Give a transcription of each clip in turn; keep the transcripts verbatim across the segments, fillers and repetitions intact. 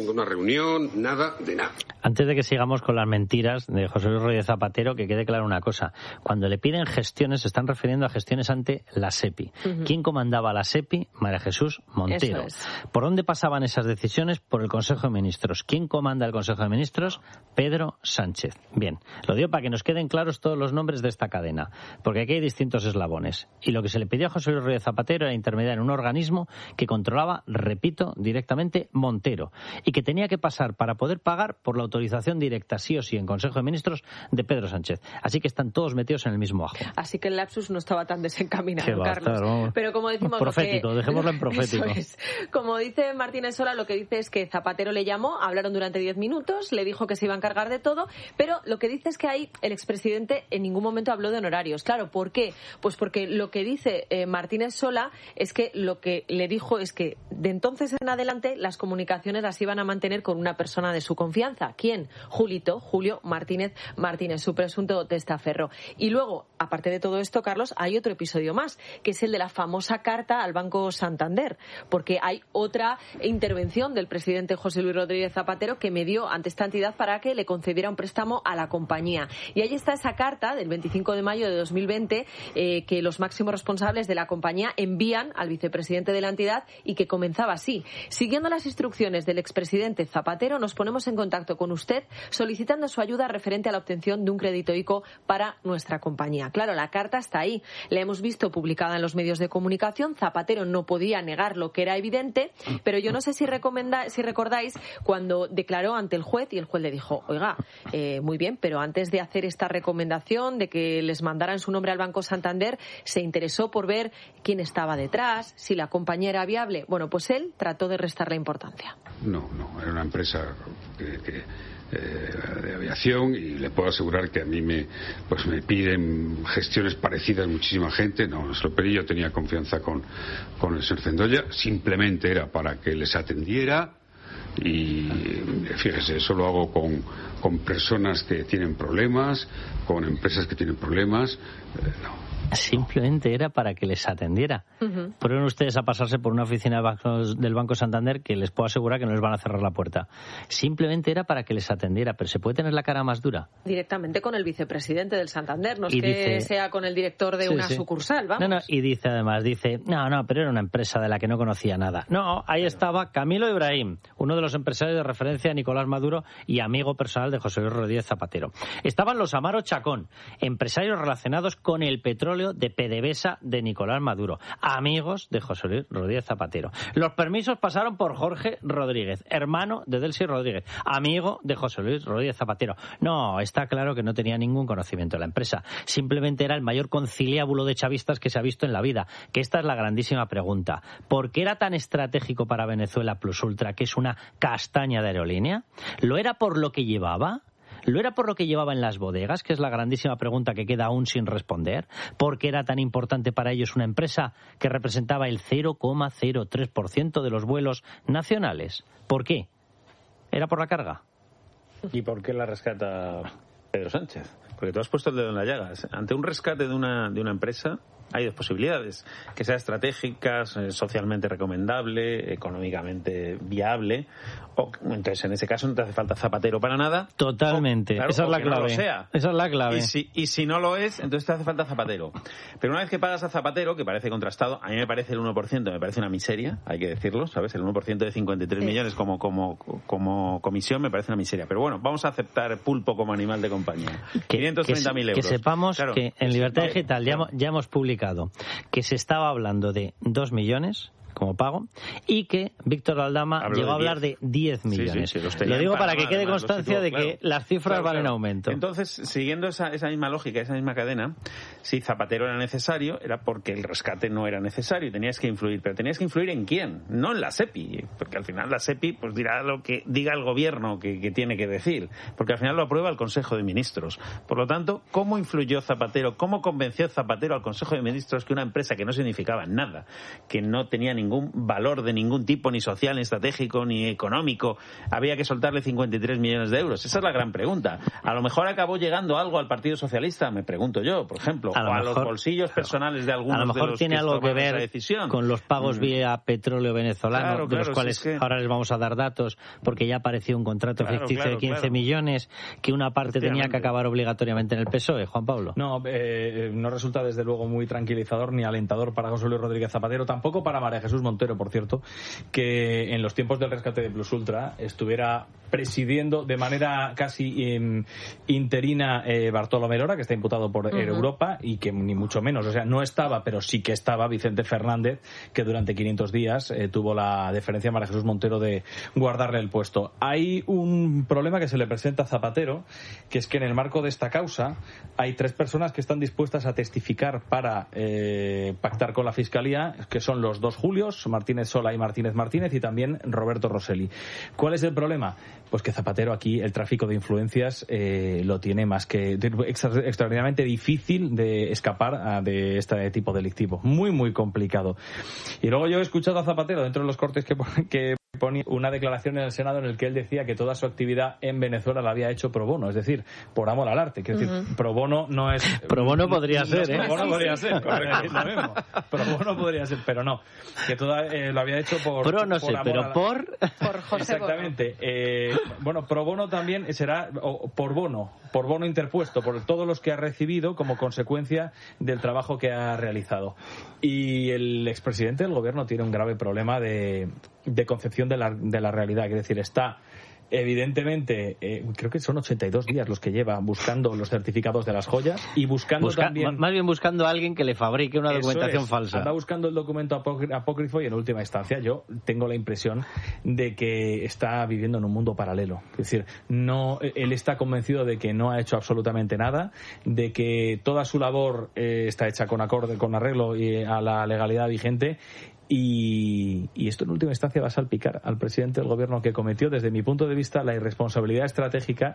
ninguna reunión, nada de nada. Antes de que sigamos con las mentiras de José Luis Rodríguez Zapatero, que quede claro una cosa. Cuando le piden gestiones, se están refiriendo a gestiones ante la SEPI. Uh-huh. ¿Quién comandaba la SEPI? María Jesús Montero. Es. ¿Por dónde pasaban esas decisiones? Por el Consejo de Ministros. ¿Quién comanda el Consejo de Ministros? Pedro Sánchez. Bien, lo digo para que nos queden claros todos los nombres de esta cadena, porque aquí hay distintos eslabones. Y lo que se le pidió a José Luis Rodríguez Zapatero era intermediar en un organismo que controlaba, repito, directamente Montero, y que tenía que pasar para poder pagar por la autorización directa, sí o sí, en Consejo de Ministros de Pedro Sánchez. Así que están todos metidos en el mismo ajo. Así que el lapsus no estaba tan desencaminado, va, Carlos. Claro. Pero como decimos... Profético, que... dejémoslo en profético. Eso es. Como dice Martínez Sola, lo que dice es que Zapatero le llamó, hablaron durante diez minutos, le dijo que se iba a encargar de todo, pero lo que dice es que ahí el expresidente en ningún momento habló de honorarios. Claro, ¿por qué? Pues porque lo que dice eh, Martínez Sola es que lo que le dijo es que de entonces en adelante las comunicaciones las iban a mantener con una persona de su confianza. ¿Quién? Julito, Julio Martínez Martínez, su presunto testaferro. Y luego, aparte de todo esto, Carlos, hay otro episodio más, que es el de la famosa carta al Banco Santander, porque hay otra intervención del presidente José Luis Rodríguez Zapatero que medió ante esta entidad para que le concediera un préstamo a la compañía. Y ahí está esa carta del veinticinco de mayo de dos mil veinte eh, que los máximos responsables de la compañía envían al vicepresidente de la entidad y que comenzaba así. Siguiendo las instrucciones del expresidente Zapatero, nos ponemos en contacto con usted solicitando su ayuda referente a la obtención de un crédito ICO para nuestra compañía. Claro, la carta está ahí. La hemos visto publicada en los medios de comunicación. Zapatero no podía negar lo que era evidente, pero yo no sé si, recomenda, si recordáis cuando declaró ante el juez y el juez le dijo, oiga, eh, muy bien, pero antes de hacer esta recomendación de que les mandaran su nombre al Banco Santander, se interesó por ver quién estaba detrás, si la compañía era viable. Bueno, pues él trató de restar la importancia. No, no, era una empresa que... que... Eh, de aviación, y le puedo asegurar que a mí me pues me piden gestiones parecidas muchísima gente. No, se lo pedí, yo tenía confianza con, con el señor Zendoya, simplemente era para que les atendiera. Y fíjese, eso lo hago con, con personas que tienen problemas, con empresas que tienen problemas. eh, no Simplemente era para que les atendiera. Uh-huh. Fueron ustedes a pasarse por una oficina de bancos, del Banco Santander, que les puedo asegurar que no les van a cerrar la puerta. Simplemente era para que les atendiera, pero ¿se puede tener la cara más dura? Directamente con el vicepresidente del Santander, no es y que dice, sea con el director de sí, una sí. sucursal, vamos. No, no, y dice además, dice, no, no, pero era una empresa de la que no conocía nada. No, ahí estaba Camilo Ibrahim, uno de los empresarios de referencia de Nicolás Maduro y amigo personal de José Luis Rodríguez Zapatero. Estaban los Amaro Chacón, empresarios relacionados con el petróleo de PDVSA de Nicolás Maduro, amigos de José Luis Rodríguez Zapatero. Los permisos pasaron por Jorge Rodríguez, hermano de Delcy Rodríguez, amigo de José Luis Rodríguez Zapatero. No, está claro que no tenía ningún conocimiento de la empresa. Simplemente era el mayor conciliábulo de chavistas que se ha visto en la vida. Que esta es la grandísima pregunta. ¿Por qué era tan estratégico para Venezuela Plus Ultra, que es una castaña de aerolínea? ¿Lo era por lo que llevaba? ¿Lo era por lo que llevaba en las bodegas, que es la grandísima pregunta que queda aún sin responder? ¿Por qué era tan importante para ellos una empresa que representaba el cero coma cero tres por ciento de los vuelos nacionales? ¿Por qué? ¿Era por la carga? ¿Y por qué la rescata Pedro Sánchez? Porque tú has puesto el dedo en la llaga. Ante un rescate de una, de una empresa hay dos posibilidades. Que sea estratégica, socialmente recomendable, económicamente viable. O, entonces, en ese caso no te hace falta Zapatero para nada. Totalmente. O, claro, esa es la clave. No lo sea. Esa es la clave. Y si, y si no lo es, entonces te hace falta Zapatero. Pero una vez que pagas a Zapatero, que parece contrastado, a mí me parece el uno por ciento, me parece una miseria, hay que decirlo, ¿sabes? El uno por ciento de cincuenta y tres sí. millones como, como, como comisión me parece una miseria. Pero bueno, vamos a aceptar pulpo como animal de compañía. quinientos treinta mil euros. Que sepamos claro, que en Libertad no, Digital ya, no. ya hemos publicado que se estaba hablando de dos millones como pago y que Víctor Aldama Hablo llegó a hablar de diez millones. Sí, sí, sí, lo digo para que quede constancia de que claro, las cifras claro, van claro. en aumento. Entonces, siguiendo esa, esa misma lógica, esa misma cadena, si Zapatero era necesario, era porque el rescate no era necesario y tenías que influir. Pero tenías que influir en quién, no en la SEPI, porque al final la SEPI pues dirá lo que diga el gobierno que, que tiene que decir, porque al final lo aprueba el Consejo de Ministros. Por lo tanto, ¿cómo influyó Zapatero, cómo convenció Zapatero al Consejo de Ministros que una empresa que no significaba nada, que no tenía ningún ningún valor de ningún tipo, ni social, ni estratégico, ni económico, había que soltarle cincuenta y tres millones de euros? Esa es la gran pregunta. A lo mejor acabó llegando algo al Partido Socialista, me pregunto yo, por ejemplo, a o a mejor, los bolsillos personales de algunos a lo mejor de los tiene que algo que ver decisión. con los pagos mm. vía petróleo venezolano, claro, de los claro, cuales si es que... ahora les vamos a dar datos, porque ya apareció un contrato claro, ficticio claro, de quince claro. millones, que una parte tenía que acabar obligatoriamente en el P S O E, Juan Pablo. No, eh, no resulta desde luego muy tranquilizador ni alentador para José Luis Rodríguez Zapatero, tampoco para María Jesús Montero, por cierto, que en los tiempos del rescate de Plus Ultra estuviera presidiendo de manera casi eh, interina eh, Bartolomé Lora, que está imputado por uh-huh. Europa, y que ni mucho menos, o sea, no estaba, pero sí que estaba Vicente Fernández, que durante quinientos días eh, tuvo la deferencia a María Jesús Montero de guardarle el puesto. Hay un problema que se le presenta a Zapatero, que es que en el marco de esta causa hay tres personas que están dispuestas a testificar para eh, pactar con la Fiscalía, que son los dos Julios, Martínez Sola y Martínez Martínez, y también Roberto Rosselli. ¿Cuál es el problema? Pues que Zapatero aquí, el tráfico de influencias eh, lo tiene más que extra, extraordinariamente difícil de escapar a, de este tipo delictivo. Muy, muy complicado. Y luego yo he escuchado a Zapatero dentro de los cortes que, que ponía una declaración en el Senado en el que él decía que toda su actividad en Venezuela la había hecho pro bono, es decir, por amor al arte. Quiero uh-huh. decir, pro bono no es... Pro bono podría no, ser, no, ¿eh? Pro bono podría ser, correcto, lo mismo. Pro bono podría ser, pero no. Que toda, eh, lo había hecho por... Pro no sé, pero a... por... Por José Exactamente. Eh, bueno, pro bono también será, o por bono, por bono interpuesto, por todos los que ha recibido como consecuencia del trabajo que ha realizado. Y el expresidente del gobierno tiene un grave problema de, de concepción de la, de la realidad, es decir, está... Evidentemente, eh, creo que son ochenta y dos días los que lleva buscando los certificados de las joyas y buscando Busca, también... Más bien buscando a alguien que le fabrique una documentación es, falsa. Anda buscando el documento apócrifo y en última instancia yo tengo la impresión de que está viviendo en un mundo paralelo. Es decir, no, él está convencido de que no ha hecho absolutamente nada, de que toda su labor eh, está hecha con acorde, con arreglo y a la legalidad vigente. Y, y esto en última instancia va a salpicar al presidente del gobierno, que cometió desde mi punto de vista la irresponsabilidad estratégica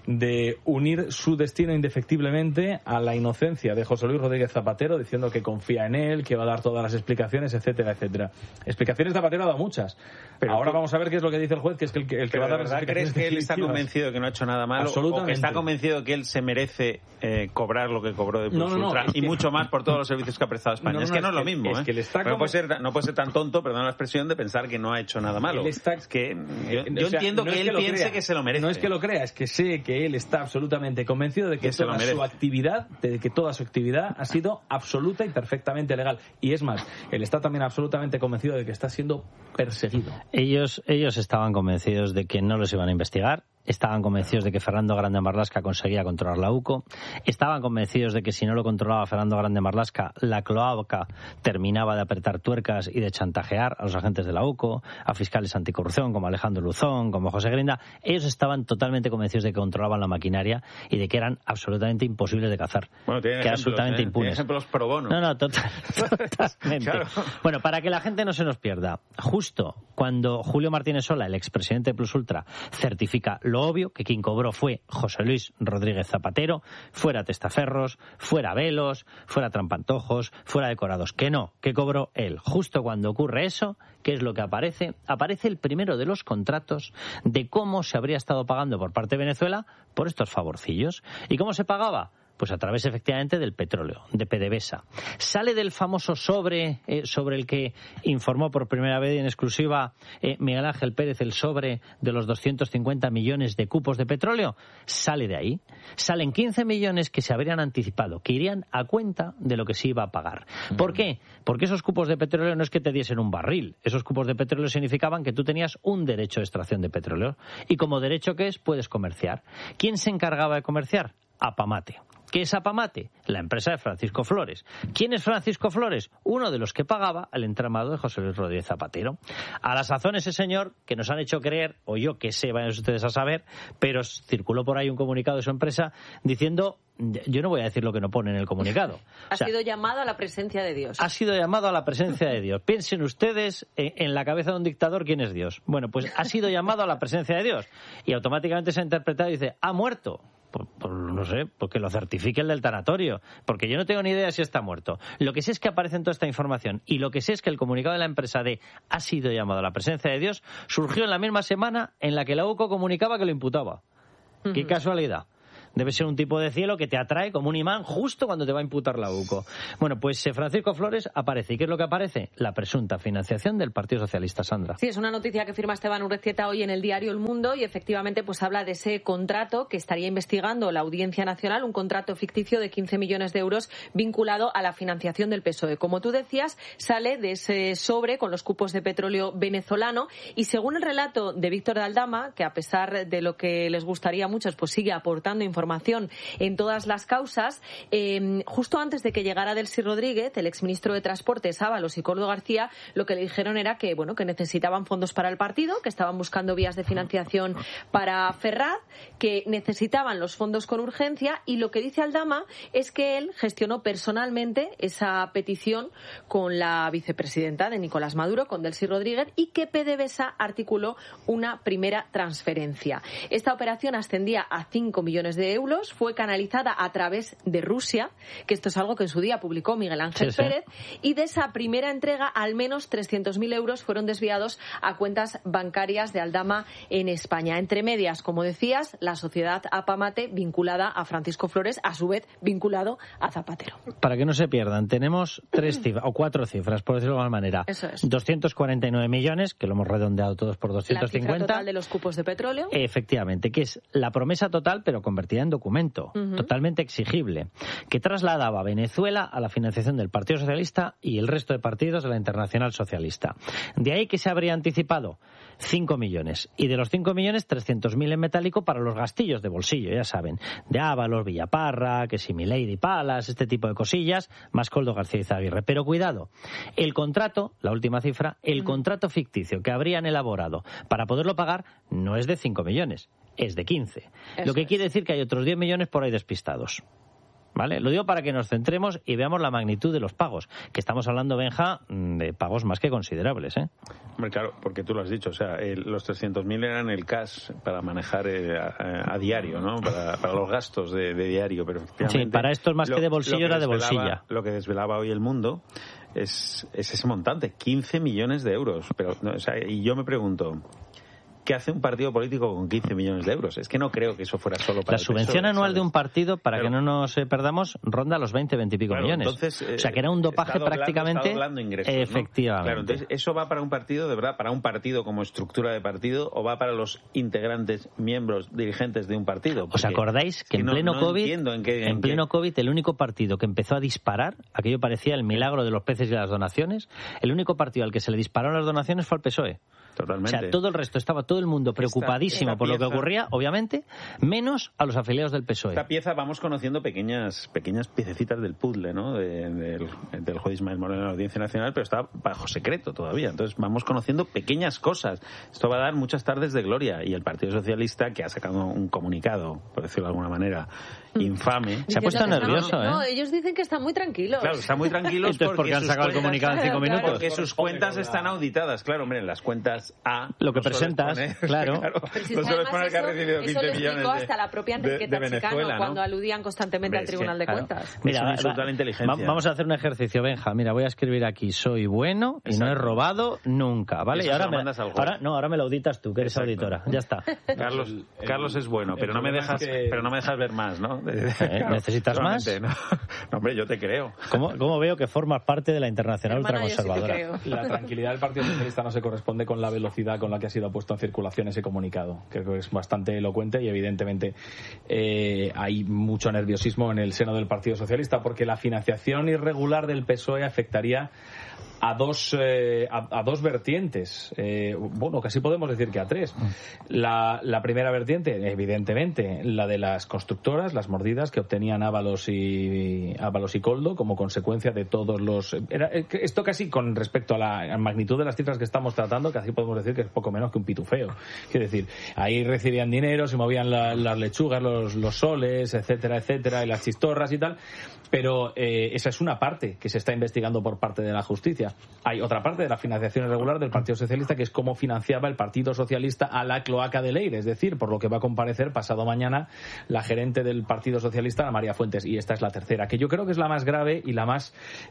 de unir su destino indefectiblemente a la inocencia de José Luis Rodríguez Zapatero, diciendo que confía en él, que va a dar todas las explicaciones, etcétera, etcétera. Explicaciones Zapatero ha dado muchas. Pero ahora tú, vamos a ver qué es lo que dice el juez, que es que el que, el que va a dar las explicaciones. ¿Crees que él está convencido de que no ha hecho nada malo? ¿O que está convencido de que él se merece eh, cobrar lo que cobró de Plus no, no, no, Ultra y que... mucho más por todos los servicios que ha prestado a España? No, no, es que no es, no es lo mismo. Es ¿eh? que le está no, puede ser, no puede ser tan tonto, perdón la expresión, de pensar que no ha hecho nada malo. Está... Es que yo, eh, yo o sea, entiendo no que él que piense crea. que se lo merece. No es que lo crea, es que sé que él está absolutamente convencido de que, que toda su actividad, de que toda su actividad ha sido absoluta y perfectamente legal. Y es más, él está también absolutamente convencido de que está siendo perseguido. Ellos, ellos estaban convencidos de que no los iban a investigar. Estaban convencidos de que Fernando Grande Marlaska conseguía controlar la U C O. Estaban convencidos de que si no lo controlaba Fernando Grande Marlaska, la cloaca terminaba de apretar tuercas y de chantajear a los agentes de la U C O, a fiscales anticorrupción como Alejandro Luzón, como José Grinda. Ellos estaban totalmente convencidos de que controlaban la maquinaria y de que eran absolutamente imposibles de cazar. Bueno, tienen que ejemplos, absolutamente ¿eh? impunes. Tienen ejemplos pro bono. No, no, total, totalmente. Claro. Bueno, para que la gente no se nos pierda, justo cuando Julio Martínez Sola, el expresidente de Plus Ultra, certifica lo obvio, que quien cobró fue José Luis Rodríguez Zapatero, fuera testaferros, fuera velos, fuera trampantojos, fuera decorados, que no, que cobró él. Justo cuando ocurre eso, ¿qué es lo que aparece? Aparece el primero de los contratos de cómo se habría estado pagando por parte de Venezuela por estos favorcillos. ¿Y cómo se pagaba? Pues a través, efectivamente, del petróleo, de PDVSA. Sale del famoso sobre eh, sobre el que informó por primera vez y en exclusiva eh, Miguel Ángel Pérez, el sobre de los doscientos cincuenta millones de cupos de petróleo. Sale de ahí. Salen quince millones que se habrían anticipado, que irían a cuenta de lo que se iba a pagar. ¿Por qué? Porque esos cupos de petróleo no es que te diesen un barril. Esos cupos de petróleo significaban que tú tenías un derecho de extracción de petróleo. Y como derecho que es, puedes comerciar. ¿Quién se encargaba de comerciar? Apamate. ¿Qué es Apamate? La empresa de Francisco Flores. ¿Quién es Francisco Flores? Uno de los que pagaba al entramado de José Luis Rodríguez Zapatero. A la sazón ese señor, que nos han hecho creer, o yo que sé, vayan ustedes a saber, pero circuló por ahí un comunicado de su empresa diciendo, yo no voy a decir lo que no pone en el comunicado. Ha o sea, sido llamado a la presencia de Dios. Ha sido llamado a la presencia de Dios. Piensen ustedes en, en la cabeza de un dictador quién es Dios. Bueno, pues ha sido llamado a la presencia de Dios. Y automáticamente se ha interpretado y dice, ha muerto. Por, por, no sé, porque lo certifique el del tanatorio, porque yo no tengo ni idea si está muerto. Lo que sé es que aparece en toda esta información y lo que sé es que el comunicado de la empresa de ha sido llamado a la presencia de Dios surgió en la misma semana en la que la U C O comunicaba que lo imputaba. Uh-huh. Qué casualidad. Debe ser un tipo de cielo que te atrae como un imán justo cuando te va a imputar la U C O. Bueno, pues Francisco Flores aparece. ¿Y qué es lo que aparece? La presunta financiación del Partido Socialista, Sandra. Sí, es una noticia que firma Esteban Urrezieta hoy en el diario El Mundo y efectivamente pues habla de ese contrato que estaría investigando la Audiencia Nacional, un contrato ficticio de quince millones de euros vinculado a la financiación del P S O E. Como tú decías, sale de ese sobre con los cupos de petróleo venezolano y según el relato de Víctor de Aldama, que a pesar de lo que les gustaría a muchos, pues sigue aportando información en todas las causas. Eh, justo antes de que llegara Delcy Rodríguez, el exministro de Transportes, Ábalos y Koldo García, lo que le dijeron era que, bueno, que necesitaban fondos para el partido, que estaban buscando vías de financiación para Ferraz, que necesitaban los fondos con urgencia y lo que dice Aldama es que él gestionó personalmente esa petición con la vicepresidenta de Nicolás Maduro, con Delcy Rodríguez, y que PDVSA articuló una primera transferencia. Esta operación ascendía a cinco millones de euros. Fue canalizada a través de Rusia, que esto es algo que en su día publicó Miguel Ángel sí, Pérez, sí. Y de esa primera entrega al menos trescientos mil euros fueron desviados a cuentas bancarias de Aldama en España. Entre medias, como decías, la sociedad Apamate vinculada a Francisco Flores, a su vez vinculado a Zapatero. Para que no se pierdan, tenemos tres cifras, o cuatro cifras, por decirlo de alguna manera. Eso es. doscientos cuarenta y nueve millones, que lo hemos redondeado todos por doscientos cincuenta. La cifra total de los cupos de petróleo. Efectivamente, que es la promesa total, pero convertida en documento, uh-huh. totalmente exigible, que trasladaba a Venezuela a la financiación del Partido Socialista y el resto de partidos de la Internacional Socialista. De ahí que se habría anticipado cinco millones. Y de los cinco millones, trescientos mil en metálico para los gastillos de bolsillo, ya saben. De Ábalos, Villaparra, que si Milady Palas, este tipo de cosillas, más Koldo García Izaguirre. Pero cuidado, el contrato, la última cifra, el uh-huh. contrato ficticio que habrían elaborado para poderlo pagar no es de cinco millones. Es de quince. Eso Lo que es. Quiere decir que hay otros diez millones por ahí despistados. ¿Vale? Lo digo para que nos centremos y veamos la magnitud de los pagos, que estamos hablando, Benja, de pagos más que considerables, ¿eh? Hombre, claro, porque tú lo has dicho, o sea, el, los trescientos mil eran el cash para manejar eh, a, a diario, ¿no? Para, para los gastos de, de diario, pero sí, para esto es más lo, que de bolsillo, era de bolsilla. Lo que desvelaba hoy El Mundo es, es ese montante, quince millones de euros. Pero, no, o sea, y yo me pregunto, ¿qué hace un partido político con quince millones de euros? Es que no creo que eso fuera solo para la subvención P S O E, anual ¿sabes? de un partido, para Pero, que no nos ronda ronda los veinte, veinte y pico claro, millones. Entonces, eh, o sea, que era un dopaje está doblando, prácticamente. Está doblando ingresos, efectivamente. ¿no? Claro, entonces, ¿eso va para un partido, de verdad, para un partido como estructura de partido, o va para los integrantes, miembros, dirigentes de un partido? Porque ¿os acordáis que, que en no, pleno no COVID, en, qué, en, en pleno qué... COVID, el único partido que empezó a disparar, aquello parecía el milagro de los peces y las donaciones, el único partido al que se le dispararon las donaciones fue al P S O E. Totalmente. O sea, todo el resto estaba todo el mundo preocupadísimo esta, esta por pieza, lo que ocurría, obviamente, menos a los afiliados del P S O E. Esta pieza vamos conociendo pequeñas pequeñas piececitas del puzzle, ¿no? De, del, del juez Ismael Moreno de la Audiencia Nacional, pero está bajo secreto todavía. Entonces vamos conociendo pequeñas cosas. Esto va a dar muchas tardes de gloria. Y el Partido Socialista, que ha sacado un comunicado, por decirlo de alguna manera, infame. Se ha puesto nervioso, ¿eh? No, ellos dicen que están muy tranquilos. Claro, están muy tranquilos. Entonces, porque, porque han sacado cuentas, el comunicado en cinco minutos. Porque sus cuentas están auditadas. Claro, hombre, en las cuentas A. Lo que no presentas, pone, claro. claro Pero si no es que se les pone eso, que ha recibido quince eso lo millones explicó de, hasta la propia Enriqueta de, de Chicano, ¿no? cuando aludían constantemente Hombre, al Tribunal que, de claro, Cuentas. Mira, es un insulto a la inteligencia. Vamos a hacer un ejercicio, Benja. Mira, voy a escribir aquí: soy bueno y Exacto. no he robado nunca, ¿vale? Eso y ahora me, ahora, no, ahora me lo auditas tú, que eres Exacto. auditora. Ya está. Carlos, el, Carlos es bueno, pero no me dejas, que... pero no me dejas ver más, ¿no? ¿Eh? Claro, ¿necesitas más? No. no, hombre, yo te creo. ¿Cómo, cómo veo que formas parte de la internacional Hermana, ultraconservadora? Sí la tranquilidad del Partido Socialista no se corresponde con la velocidad con la que ha sido puesto en circulación ese comunicado. Creo que es bastante elocuente y evidentemente eh, hay mucho nerviosismo en el seno del Partido Socialista porque la financiación irregular del P S O E afectaría a dos eh, a, a dos vertientes, eh, bueno, casi podemos decir que a tres. La, la primera vertiente, evidentemente, la de las constructoras, las mordidas que obtenían Ábalos y Ábalos y Koldo como consecuencia de todos los... Era, esto casi con respecto a la, a la magnitud de las cifras que estamos tratando, casi podemos decir que es poco menos que un pitufeo. Quiero decir, ahí recibían dinero, se movían la, las lechugas, los, los soles, etcétera, etcétera, y las chistorras y tal, Pero eh, esa es una parte que se está investigando por parte de la justicia. Hay otra parte de la financiación irregular del Partido Socialista, que es cómo financiaba el Partido Socialista a la cloaca de Leire, es decir, por lo que va a comparecer pasado mañana la gerente del Partido Socialista, Ana María Fuentes, y esta es la tercera, que yo creo que es la más grave y la más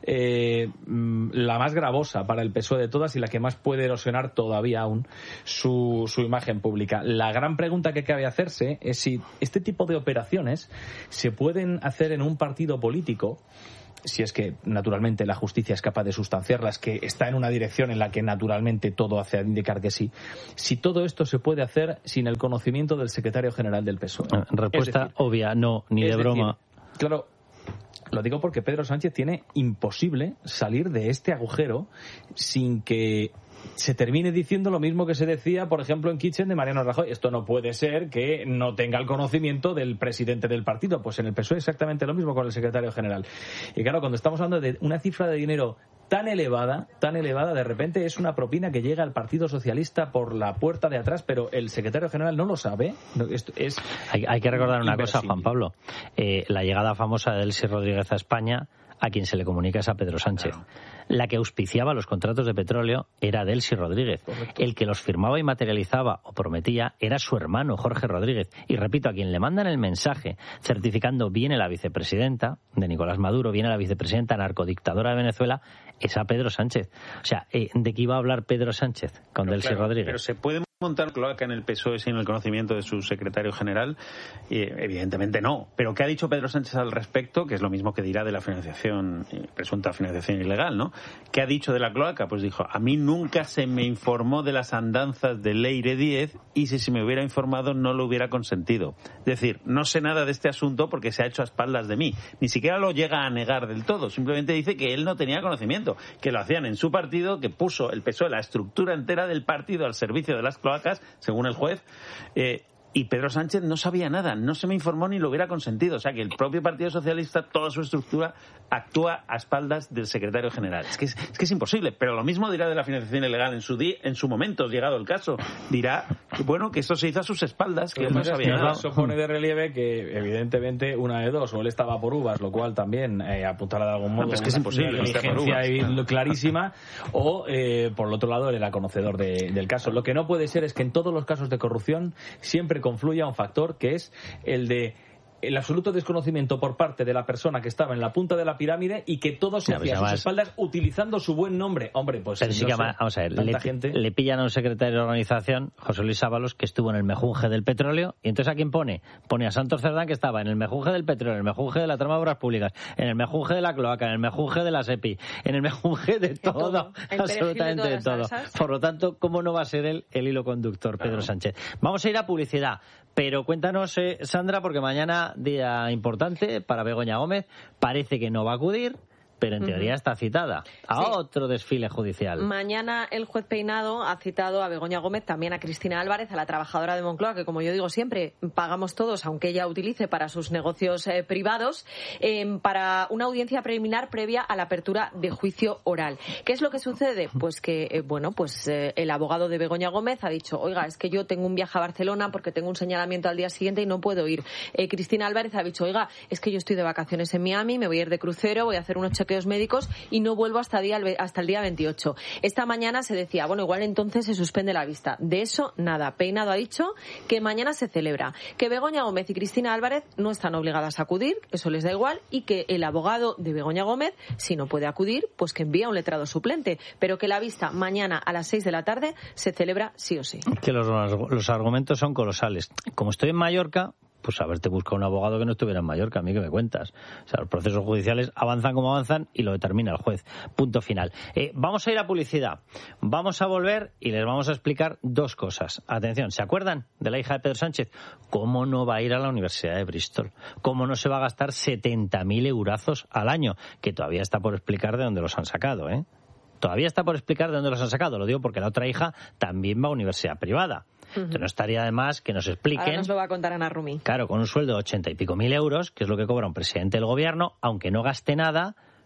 eh, la más gravosa para el P S O E de todas y la que más puede erosionar todavía aún su, su imagen pública. La gran pregunta que cabe hacerse es si este tipo de operaciones se pueden hacer en un partido político, si es que naturalmente la justicia es capaz de sustanciarlas, que está en una dirección en la que naturalmente todo hace indicar que sí, si todo esto se puede hacer sin el conocimiento del secretario general del P S O E. Respuesta decir, obvia, no, ni de broma. Decir, claro, lo digo porque Pedro Sánchez tiene imposible salir de este agujero sin que se termine diciendo lo mismo que se decía, por ejemplo, en Kitchen de Mariano Rajoy. Esto no puede ser que no tenga el conocimiento del presidente del partido. Pues en el P S O E exactamente lo mismo con el secretario general. Y claro, cuando estamos hablando de una cifra de dinero tan elevada, tan elevada, de repente es una propina que llega al Partido Socialista por la puerta de atrás, pero el secretario general no lo sabe. Esto es hay, hay que recordar una inversible. cosa, Juan Pablo. Eh, la llegada famosa de Elsi Rodríguez a España, a quien se le comunica es a Pedro Sánchez. Claro. La que auspiciaba los contratos de petróleo era Delcy Rodríguez. Correcto. El que los firmaba y materializaba o prometía era su hermano, Jorge Rodríguez. Y repito, a quien le mandan el mensaje certificando viene la vicepresidenta de Nicolás Maduro, viene la vicepresidenta narcodictadora de Venezuela, es a Pedro Sánchez. O sea, ¿de qué iba a hablar Pedro Sánchez con pero Delcy claro, Rodríguez? Pero se puede montar cloaca en el P S O E sin el conocimiento de su secretario general, y evidentemente no. Pero ¿qué ha dicho Pedro Sánchez al respecto? Que es lo mismo que dirá de la financiación, presunta financiación ilegal, ¿no? ¿Qué ha dicho de la cloaca? Pues dijo, a mí nunca se me informó de las andanzas de Leire Díez y si se me hubiera informado no lo hubiera consentido. Es decir, no sé nada de este asunto porque se ha hecho a espaldas de mí. Ni siquiera lo llega a negar del todo. Simplemente dice que él no tenía conocimiento, que lo hacían en su partido, que puso el P S O E la estructura entera del partido al servicio de las cloacas, según el juez, eh, y Pedro Sánchez no sabía nada, no se me informó ni lo hubiera consentido. O sea que el propio Partido Socialista, toda su estructura, actúa a espaldas del secretario general. Es que es, es, que es imposible, pero lo mismo dirá de la financiación ilegal en su, di, en su momento, llegado el caso. Dirá que, bueno, que esto se hizo a sus espaldas, que él no sabía nada. Eso pone de relieve que, evidentemente, una de dos, o él estaba por uvas, lo cual también eh, apuntará de algún modo no, es que es imposible, inteligencia clarísima, o, eh, por el otro lado, él era conocedor de, del caso. Lo que no puede ser es que en todos los casos de corrupción siempre confluya un factor que es el de el absoluto desconocimiento por parte de la persona que estaba en la punta de la pirámide y que todo se hacía a sus espaldas utilizando su buen nombre. Hombre, pues pero sí que, sé, vamos a ver, le, gente... le pillan a un secretario de organización, José Luis Ábalos, que estuvo en el mejunje del petróleo, y entonces ¿a quién pone? Pone a Santos Cerdán, que estaba en el mejunje del petróleo, en el mejunje de la trama de obras públicas, en el mejunje de la cloaca, en el mejunje de la SEPI, en el mejunje de todo, todo absolutamente de, de todo. Por lo tanto, ¿cómo no va a ser él el hilo conductor, Pedro claro. Sánchez? Vamos a ir a publicidad. Pero cuéntanos, eh, Sandra, porque mañana día importante para Begoña Gómez. Parece que no va a acudir, pero en teoría uh-huh. está citada a sí. otro desfile judicial. Mañana el juez Peinado ha citado a Begoña Gómez, también a Cristina Álvarez, a la trabajadora de Moncloa, que como yo digo siempre, pagamos todos, aunque ella utilice para sus negocios eh, privados, eh, para una audiencia preliminar previa a la apertura de juicio oral. ¿Qué es lo que sucede? Pues que, eh, bueno, pues eh, el abogado de Begoña Gómez ha dicho, oiga, es que yo tengo un viaje a Barcelona porque tengo un señalamiento al día siguiente y no puedo ir. Eh, Cristina Álvarez ha dicho, oiga, es que yo estoy de vacaciones en Miami, me voy a ir de crucero, voy a hacer unos chequeos médicos y no vuelvo hasta, día, hasta el día veintiocho. Esta mañana se decía, bueno, igual entonces se suspende la vista. De eso, nada. Peinado ha dicho que mañana se celebra. Que Begoña Gómez y Cristina Álvarez no están obligadas a acudir, eso les da igual, y que el abogado de Begoña Gómez, si no puede acudir, pues que envía un letrado suplente. Pero que la vista mañana a las seis de la tarde se celebra sí o sí. Que los, los argumentos son colosales. Como estoy en Mallorca, pues haberte buscado un abogado que no estuviera en Mallorca, a mí que me cuentas. O sea, los procesos judiciales avanzan como avanzan y lo determina el juez. Punto final. Eh, vamos a ir a publicidad. Vamos a volver y les vamos a explicar dos cosas. Atención, ¿se acuerdan de la hija de Pedro Sánchez? ¿Cómo no va a ir a la Universidad de Bristol? ¿Cómo no se va a gastar setenta mil eurazos al año? Que todavía está por explicar de dónde los han sacado, ¿eh? Todavía está por explicar de dónde los han sacado. Lo digo porque la otra hija también va a universidad privada. Uh-huh. Entonces no estaría de más que nos expliquen. Ahora nos lo va a contar Ana Rumi. Claro, con un sueldo de ochenta y pico mil euros, que es lo que cobra un presidente del gobierno, aunque no gaste nada,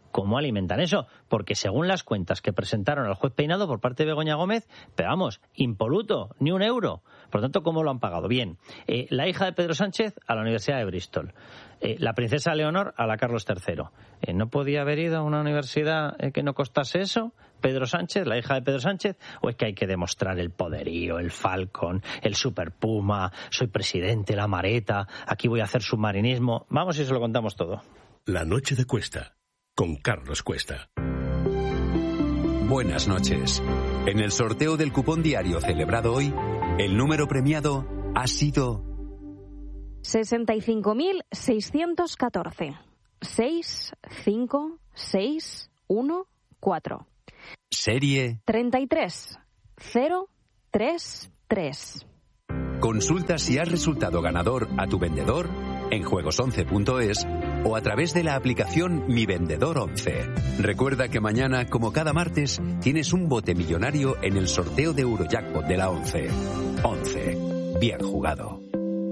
cómo alimentan eso, porque según las cuentas que presentaron al juez Peinado por parte de Begoña Gómez, pero vamos, impoluto, ni un euro. Por tanto, ¿cómo lo han pagado? Bien, eh, la hija de Pedro Sánchez a la Universidad de Bristol, eh, la princesa Leonor a la Carlos tercero. Eh, ¿No podía haber ido a una universidad eh, que no costase eso? Pedro Sánchez, la hija de Pedro Sánchez, o es que hay que demostrar el poderío, el Falcon, el Super Puma, soy presidente, la Mareta, aquí voy a hacer submarinismo. Vamos y se lo contamos todo. La noche de Cuesta, con Carlos Cuesta. Buenas noches. En el sorteo del cupón diario celebrado hoy, el número premiado ha sido sesenta y cinco mil seiscientos catorce. seis cinco seis uno cuatro. Serie treinta y tres cero tres tres. Consulta si has resultado ganador a tu vendedor en juegos once punto es o a través de la aplicación Mi Vendedor once. Recuerda que mañana, como cada martes, tienes un bote millonario en el sorteo de Eurojackpot de la once. once. Bien jugado.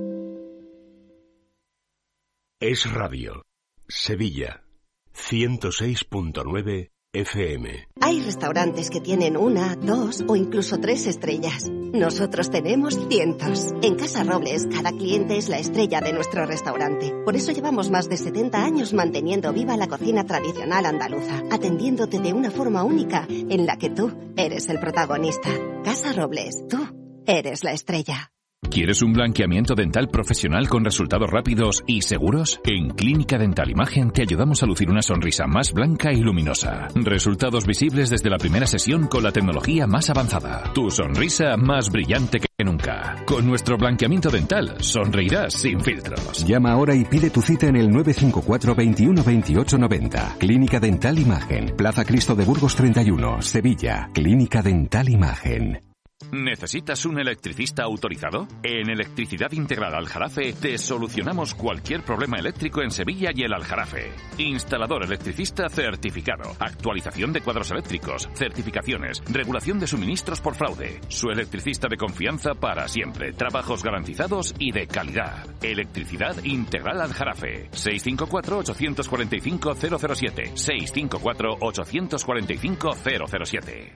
Es Radio. Sevilla. ciento seis punto nueve F M. Hay restaurantes que tienen una, dos o incluso tres estrellas. Nosotros tenemos cientos. En Casa Robles, cada cliente es la estrella de nuestro restaurante. Por eso llevamos más de setenta años manteniendo viva la cocina tradicional andaluza, atendiéndote de una forma única en la que tú eres el protagonista. Casa Robles, tú eres la estrella. ¿Quieres un blanqueamiento dental profesional con resultados rápidos y seguros? En Clínica Dental Imagen te ayudamos a lucir una sonrisa más blanca y luminosa. Resultados visibles desde la primera sesión con la tecnología más avanzada. Tu sonrisa más brillante que nunca. Con nuestro blanqueamiento dental sonreirás sin filtros. Llama ahora y pide tu cita en el nueve cinco cuatro, veintiuno, veintiocho, noventa. Clínica Dental Imagen. Plaza Cristo de Burgos treinta y uno, Sevilla. Clínica Dental Imagen. ¿Necesitas un electricista autorizado? En Electricidad Integral Aljarafe te solucionamos cualquier problema eléctrico en Sevilla y el Aljarafe. Instalador electricista certificado, actualización de cuadros eléctricos, certificaciones, regulación de suministros por fraude. Su electricista de confianza para siempre, trabajos garantizados y de calidad. Electricidad Integral Aljarafe. seis cinco cuatro, ocho cuatro cinco, cero cero siete. seis cinco cuatro, ocho cuatro cinco, cero cero siete.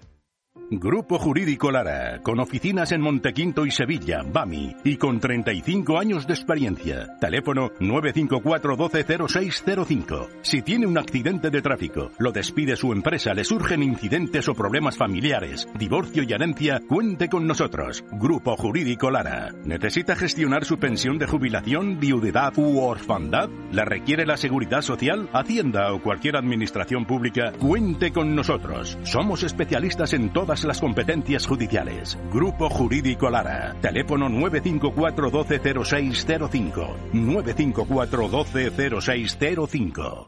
Grupo Jurídico Lara, con oficinas en Montequinto y Sevilla, BAMI, y con treinta y cinco años de experiencia. Teléfono nueve cinco cuatro, doce, cero seis cero cinco. Si tiene un accidente de tráfico, lo despide su empresa, le surgen incidentes o problemas familiares, divorcio y herencia, cuente con nosotros. Grupo Jurídico Lara. ¿Necesita gestionar su pensión de jubilación, viudedad u orfandad? ¿La requiere la Seguridad Social, Hacienda o cualquier administración pública? Cuente con nosotros. Somos especialistas en todas las competencias judiciales. Grupo Jurídico Lara. Teléfono nueve cinco cuatro, doce, cero seis cero cinco. nueve cinco cuatro, doce, cero seis cero cinco.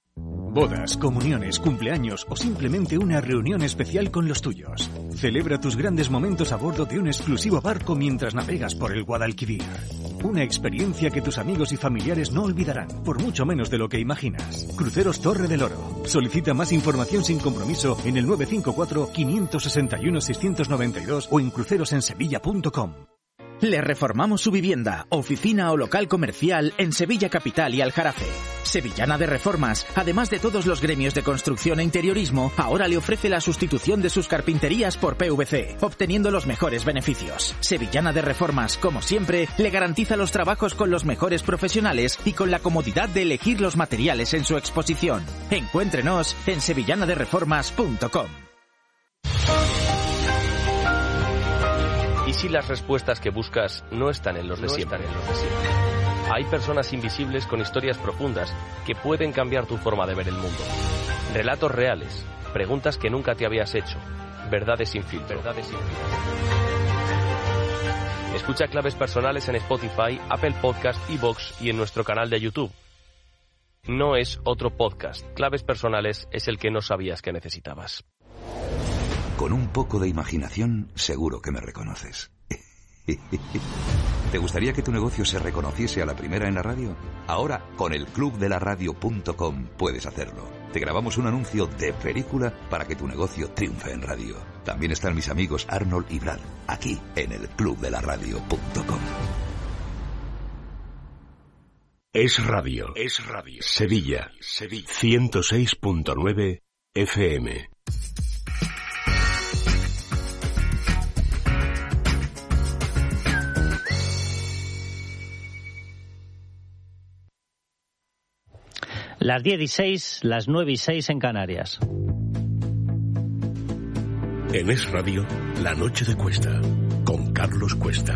Bodas, comuniones, cumpleaños o simplemente una reunión especial con los tuyos. Celebra tus grandes momentos a bordo de un exclusivo barco mientras navegas por el Guadalquivir. Una experiencia que tus amigos y familiares no olvidarán, por mucho menos de lo que imaginas. Cruceros Torre del Oro. Solicita más información sin compromiso en el nueve cinco cuatro, cinco seis uno, seis nueve dos o en crucerosensevilla punto com. Le reformamos su vivienda, oficina o local comercial en Sevilla Capital y Aljarafe. Sevillana de Reformas, además de todos los gremios de construcción e interiorismo, ahora le ofrece la sustitución de sus carpinterías por P V C, obteniendo los mejores beneficios. Sevillana de Reformas, como siempre, le garantiza los trabajos con los mejores profesionales y con la comodidad de elegir los materiales en su exposición. Encuéntrenos en sevillana de reformas punto com. ¿Y si las respuestas que buscas no están en los de siempre? Hay personas invisibles con historias profundas que pueden cambiar tu forma de ver el mundo. Relatos reales, preguntas que nunca te habías hecho, verdades sin filtro. Verdades sin filtro. Escucha Claves Personales en Spotify, Apple Podcast, iVoox y en nuestro canal de YouTube. No es otro podcast. Claves Personales es el que no sabías que necesitabas. Con un poco de imaginación, seguro que me reconoces. ¿Te gustaría que tu negocio se reconociese a la primera en la radio? Ahora, con el club de la radio punto com puedes hacerlo. Te grabamos un anuncio de película para que tu negocio triunfe en radio. También están mis amigos Arnold y Brad, aquí en el club de la radio punto com. Es radio. Es radio. Sevilla. Sevilla. ciento seis punto nueve F M. Las diez y seis, las nueve y seis en Canarias. En Es Radio, La Noche de Cuesta, con Carlos Cuesta.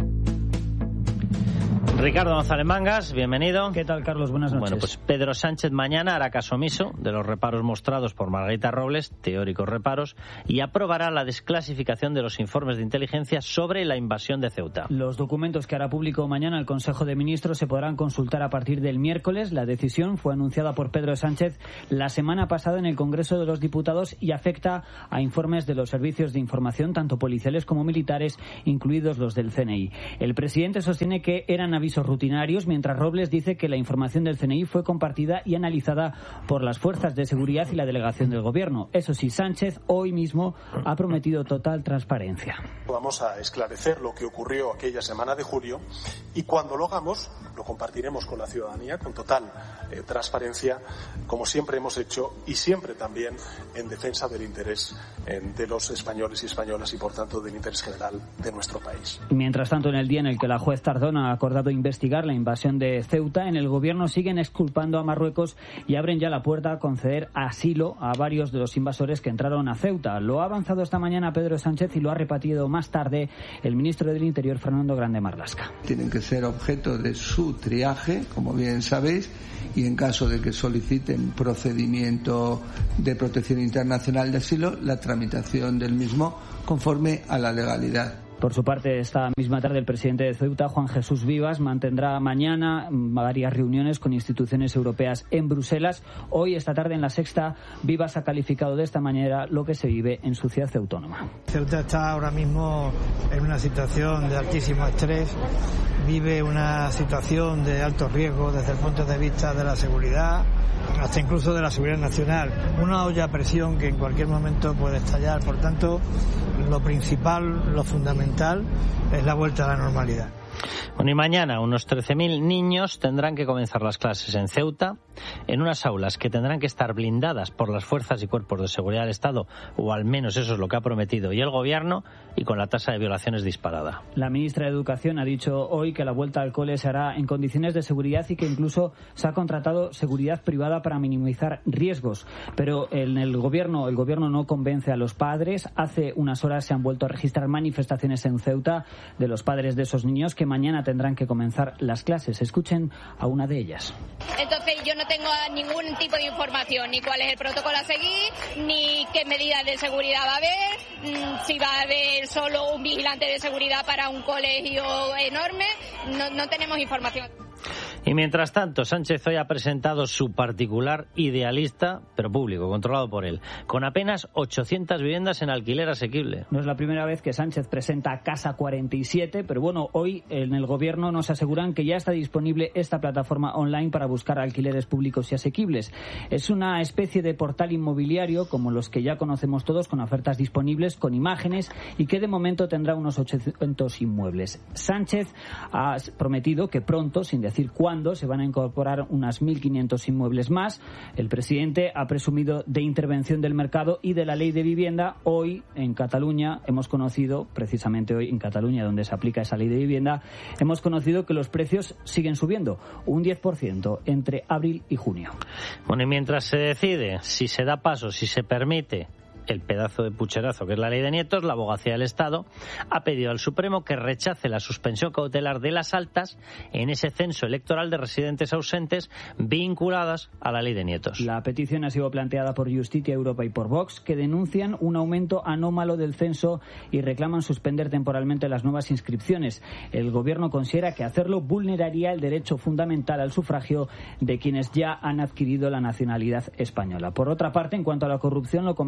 Ricardo González Mangas, bienvenido. ¿Qué tal, Carlos? Buenas noches. Bueno, pues Pedro Sánchez mañana hará caso omiso de los reparos mostrados por Margarita Robles, teóricos reparos, y aprobará la desclasificación de los informes de inteligencia sobre la invasión de Ceuta. Los documentos que hará público mañana el Consejo de Ministros se podrán consultar a partir del miércoles. La decisión fue anunciada por Pedro Sánchez la semana pasada en el Congreso de los Diputados y afecta a informes de los servicios de información, tanto policiales como militares, incluidos los del C N I. El presidente sostiene que eran avisos rutinarios, mientras Robles dice que la información del C N I fue compartida y analizada por las fuerzas de seguridad y la delegación del Gobierno. Eso sí, Sánchez hoy mismo ha prometido total transparencia. Vamos a esclarecer lo que ocurrió aquella semana de julio y cuando lo hagamos lo compartiremos con la ciudadanía con total eh, transparencia, como siempre hemos hecho y siempre también en defensa del interés eh, de los españoles y españolas y por tanto del interés general de nuestro país. Mientras tanto, en el día en el que la juez Tardona ha acordado investigar la invasión de Ceuta, en el Gobierno siguen exculpando a Marruecos y abren ya la puerta a conceder asilo a varios de los invasores que entraron a Ceuta. Lo ha avanzado esta mañana Pedro Sánchez y lo ha repetido más tarde el ministro del Interior, Fernando Grande Marlaska. Tienen que ser objeto de su triaje, como bien sabéis, y en caso de que soliciten procedimiento de protección internacional de asilo, la tramitación del mismo conforme a la legalidad. Por su parte, esta misma tarde el presidente de Ceuta, Juan Jesús Vivas, mantendrá mañana varias reuniones con instituciones europeas en Bruselas. Hoy, esta tarde, en La Sexta, Vivas ha calificado de esta manera lo que se vive en su ciudad autónoma. Ceuta está ahora mismo en una situación de altísimo estrés, vive una situación de alto riesgo desde el punto de vista de la seguridad, hasta incluso de la seguridad nacional. Una olla a presión que en cualquier momento puede estallar. Por tanto, lo principal, lo fundamental, es la vuelta a la normalidad. Bueno, y mañana unos trece mil niños tendrán que comenzar las clases en Ceuta, en unas aulas que tendrán que estar blindadas por las fuerzas y cuerpos de seguridad del Estado, o al menos eso es lo que ha prometido y el Gobierno, y con la tasa de violaciones disparada. La ministra de Educación ha dicho hoy que la vuelta al cole se hará en condiciones de seguridad y que incluso se ha contratado seguridad privada para minimizar riesgos. Pero en el Gobierno, el Gobierno no convence a los padres. Hace unas horas se han vuelto a registrar manifestaciones en Ceuta de los padres de esos niños que mañana tendrán que comenzar las clases. Escuchen a una de ellas. Entonces yo no tengo ningún tipo de información, ni cuál es el protocolo a seguir, ni qué medidas de seguridad va a haber, si va a haber solo un vigilante de seguridad para un colegio enorme. No, no tenemos información. Y mientras tanto, Sánchez hoy ha presentado su particular idealista, pero público, controlado por él, con apenas ochocientas viviendas en alquiler asequible. No es la primera vez que Sánchez presenta Casa cuarenta y siete, pero bueno, hoy en el Gobierno nos aseguran que ya está disponible esta plataforma online para buscar alquileres públicos y asequibles. Es una especie de portal inmobiliario, como los que ya conocemos todos, con ofertas disponibles, con imágenes, y que de momento tendrá unos ochocientos inmuebles. Sánchez ha prometido que pronto, sin decir cuándo, se van a incorporar unas mil quinientos inmuebles más. El presidente ha presumido de intervención del mercado y de la ley de vivienda. Hoy en Cataluña hemos conocido, precisamente hoy en Cataluña donde se aplica esa ley de vivienda, hemos conocido que los precios siguen subiendo un diez por ciento entre abril y junio. Bueno, y mientras se decide si se da paso, si se permite el pedazo de pucherazo que es la ley de nietos, la Abogacía del Estado ha pedido al Supremo que rechace la suspensión cautelar de las altas en ese censo electoral de residentes ausentes vinculadas a la ley de nietos. La petición ha sido planteada por Justicia Europa y por Vox, que denuncian un aumento anómalo del censo y reclaman suspender temporalmente las nuevas inscripciones. El Gobierno considera que hacerlo vulneraría el derecho fundamental al sufragio de quienes ya han adquirido la nacionalidad española. Por otra parte, en cuanto a la corrupción, lo comentaba Isaac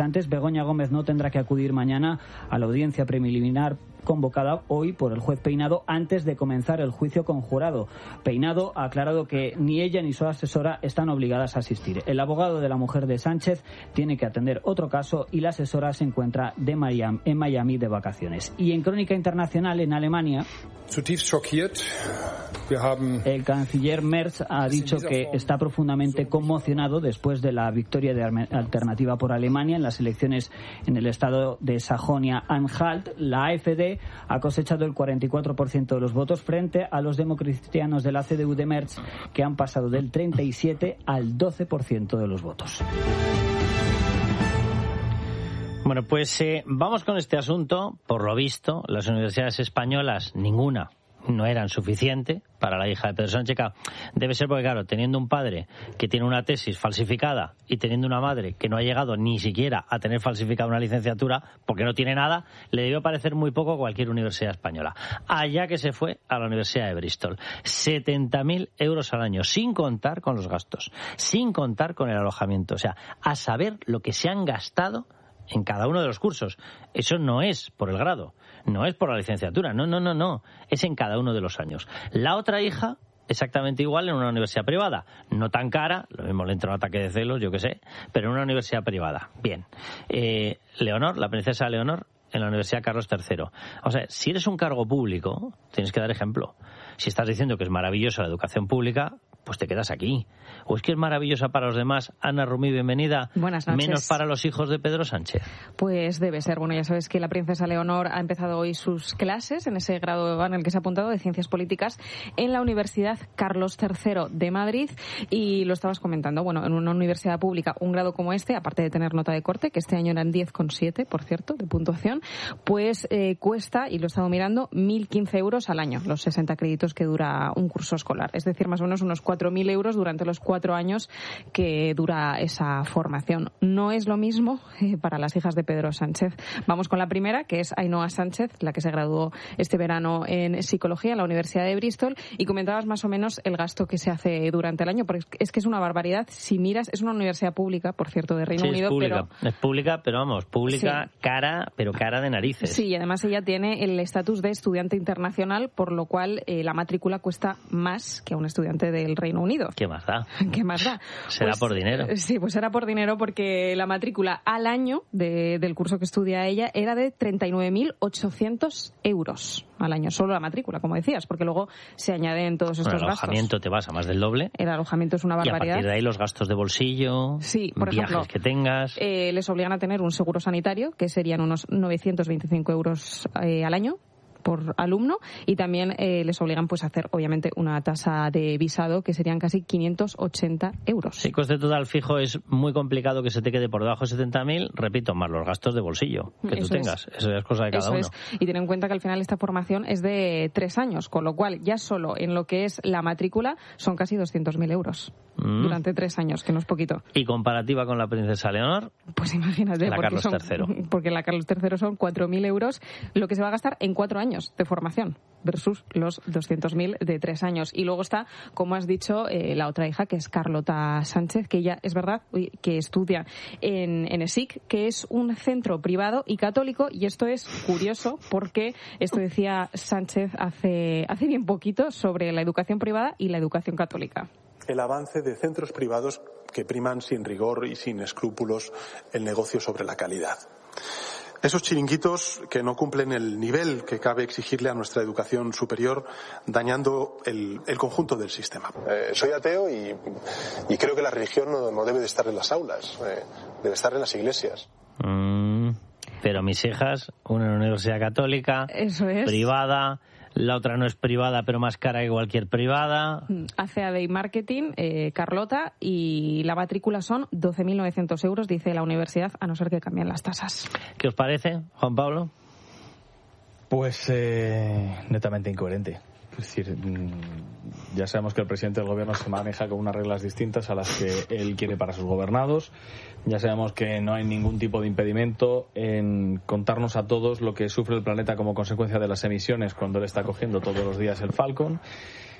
cesantes. Begoña Gómez no tendrá que acudir mañana a la audiencia preliminar convocada hoy por el juez Peinado antes de comenzar el juicio conjurado. Peinado ha aclarado que ni ella ni su asesora están obligadas a asistir. El abogado de la mujer de Sánchez tiene que atender otro caso y la asesora se encuentra de Miami, en Miami de vacaciones. Y en crónica internacional, en Alemania, el canciller Merz ha dicho que está profundamente conmocionado después de la victoria de Alternativa por Alemania en las elecciones en el estado de Sajonia-Anhalt. La AfD ha cosechado el cuarenta y cuatro por ciento de los votos frente a los democristianos de la C D U de Merz, que han pasado del treinta y siete al doce por ciento de los votos. Bueno, pues eh, vamos con este asunto. Por lo visto, las universidades españolas, ninguna, no eran suficiente para la hija de Pedro Sánchez. Debe ser porque, claro, teniendo un padre que tiene una tesis falsificada y teniendo una madre que no ha llegado ni siquiera a tener falsificada una licenciatura, porque no tiene nada, le debió parecer muy poco a cualquier universidad española. Allá que se fue a la Universidad de Bristol. setenta mil euros al año, sin contar con los gastos, sin contar con el alojamiento. O sea, a saber lo que se han gastado en cada uno de los cursos. Eso no es por el grado, no es por la licenciatura, no, no, no, no, es en cada uno de los años. La otra hija, exactamente igual en una universidad privada, no tan cara, lo mismo le entra un ataque de celos, yo qué sé, pero en una universidad privada. Bien, eh, Leonor, la princesa Leonor, en la Universidad Carlos tercero. O sea, si eres un cargo público, tienes que dar ejemplo. Si estás diciendo que es maravillosa la educación pública, pues te quedas aquí. ¿O es que es maravillosa para los demás? Ana Rumí, bienvenida. Buenas noches. Menos para los hijos de Pedro Sánchez. Pues debe ser. Bueno, ya sabes que la princesa Leonor ha empezado hoy sus clases en ese grado en el que se ha apuntado de Ciencias Políticas en la Universidad Carlos tercero de Madrid. Y lo estabas comentando, bueno, en una universidad pública, un grado como este, aparte de tener nota de corte, que este año eran diez coma siete, por cierto, de puntuación, pues eh, cuesta, y lo he estado mirando, mil quince euros al año, los sesenta créditos que dura un curso escolar. Es decir, más o menos unos cuatro mil euros durante los cuatro años que dura esa formación. No es lo mismo eh, para las hijas de Pedro Sánchez. Vamos con la primera, que es Ainhoa Sánchez, la que se graduó este verano en Psicología en la Universidad de Bristol, y comentabas más o menos el gasto que se hace durante el año, porque es que es una barbaridad. Si miras, es una universidad pública, por cierto, de Reino sí, Unido. Es pública, pero... es pública, pero vamos, pública sí. cara, pero cara de narices. Sí, y además ella tiene el estatus de estudiante internacional, por lo cual eh, la matrícula cuesta más que a un estudiante del Reino Unido. ¿Qué más da? ¿Qué más da? Será pues, por dinero. Sí, pues será por dinero, porque la matrícula al año de, del curso que estudia ella era de treinta y nueve mil ochocientos euros al año, solo la matrícula, como decías, porque luego se añaden todos estos bueno, el gastos. El alojamiento te vas a más del doble. El alojamiento es una barbaridad. Y a partir de ahí los gastos de bolsillo, sí, por viajes ejemplo, que tengas. Eh, les obligan a tener un seguro sanitario, que serían unos novecientos veinticinco euros eh, al año por alumno, y también eh, les obligan pues a hacer obviamente una tasa de visado que serían casi quinientos ochenta euros. Sí, coste total fijo es muy complicado que se te quede por debajo de setenta mil, repito, más los gastos de bolsillo que Eso tú tengas. Es. Eso es cosa de cada Eso uno. Es. Y ten en cuenta que al final esta formación es de tres años, con lo cual ya solo en lo que es la matrícula son casi doscientos mil euros mm. durante tres años, que no es poquito. ¿Y comparativa con la princesa Leonor? Pues imagínate. La porque Carlos son, tercero. Porque la Carlos tercero son cuatro mil euros lo que se va a gastar en cuatro años de formación versus los doscientos mil de tres años. Y luego está, como has dicho, eh, la otra hija, que es Carlota Sánchez, que ella es verdad que estudia en, en ESIC, que es un centro privado y católico, y esto es curioso porque esto decía Sánchez hace, hace bien poquito sobre la educación privada y la educación católica. El avance de centros privados que priman sin rigor y sin escrúpulos el negocio sobre la calidad. Esos chiringuitos que no cumplen el nivel que cabe exigirle a nuestra educación superior, dañando el, el conjunto del sistema. Eh, soy ateo y, y creo que la religión no, no debe de estar en las aulas, eh, debe estar en las iglesias. Mm, pero mis hijas, una en una universidad católica, Eso es. privada, la otra no es privada, pero más cara que cualquier privada. Hace A D E Marketing, eh, Carlota, y la matrícula son doce mil novecientos euros, dice la universidad, a no ser que cambien las tasas. ¿Qué os parece, Juan Pablo? Pues eh, netamente incoherente. Es decir, ya sabemos que el presidente del gobierno se maneja con unas reglas distintas a las que él quiere para sus gobernados. Ya sabemos que no hay ningún tipo de impedimento en contarnos a todos lo que sufre el planeta como consecuencia de las emisiones cuando él está cogiendo todos los días el Falcon.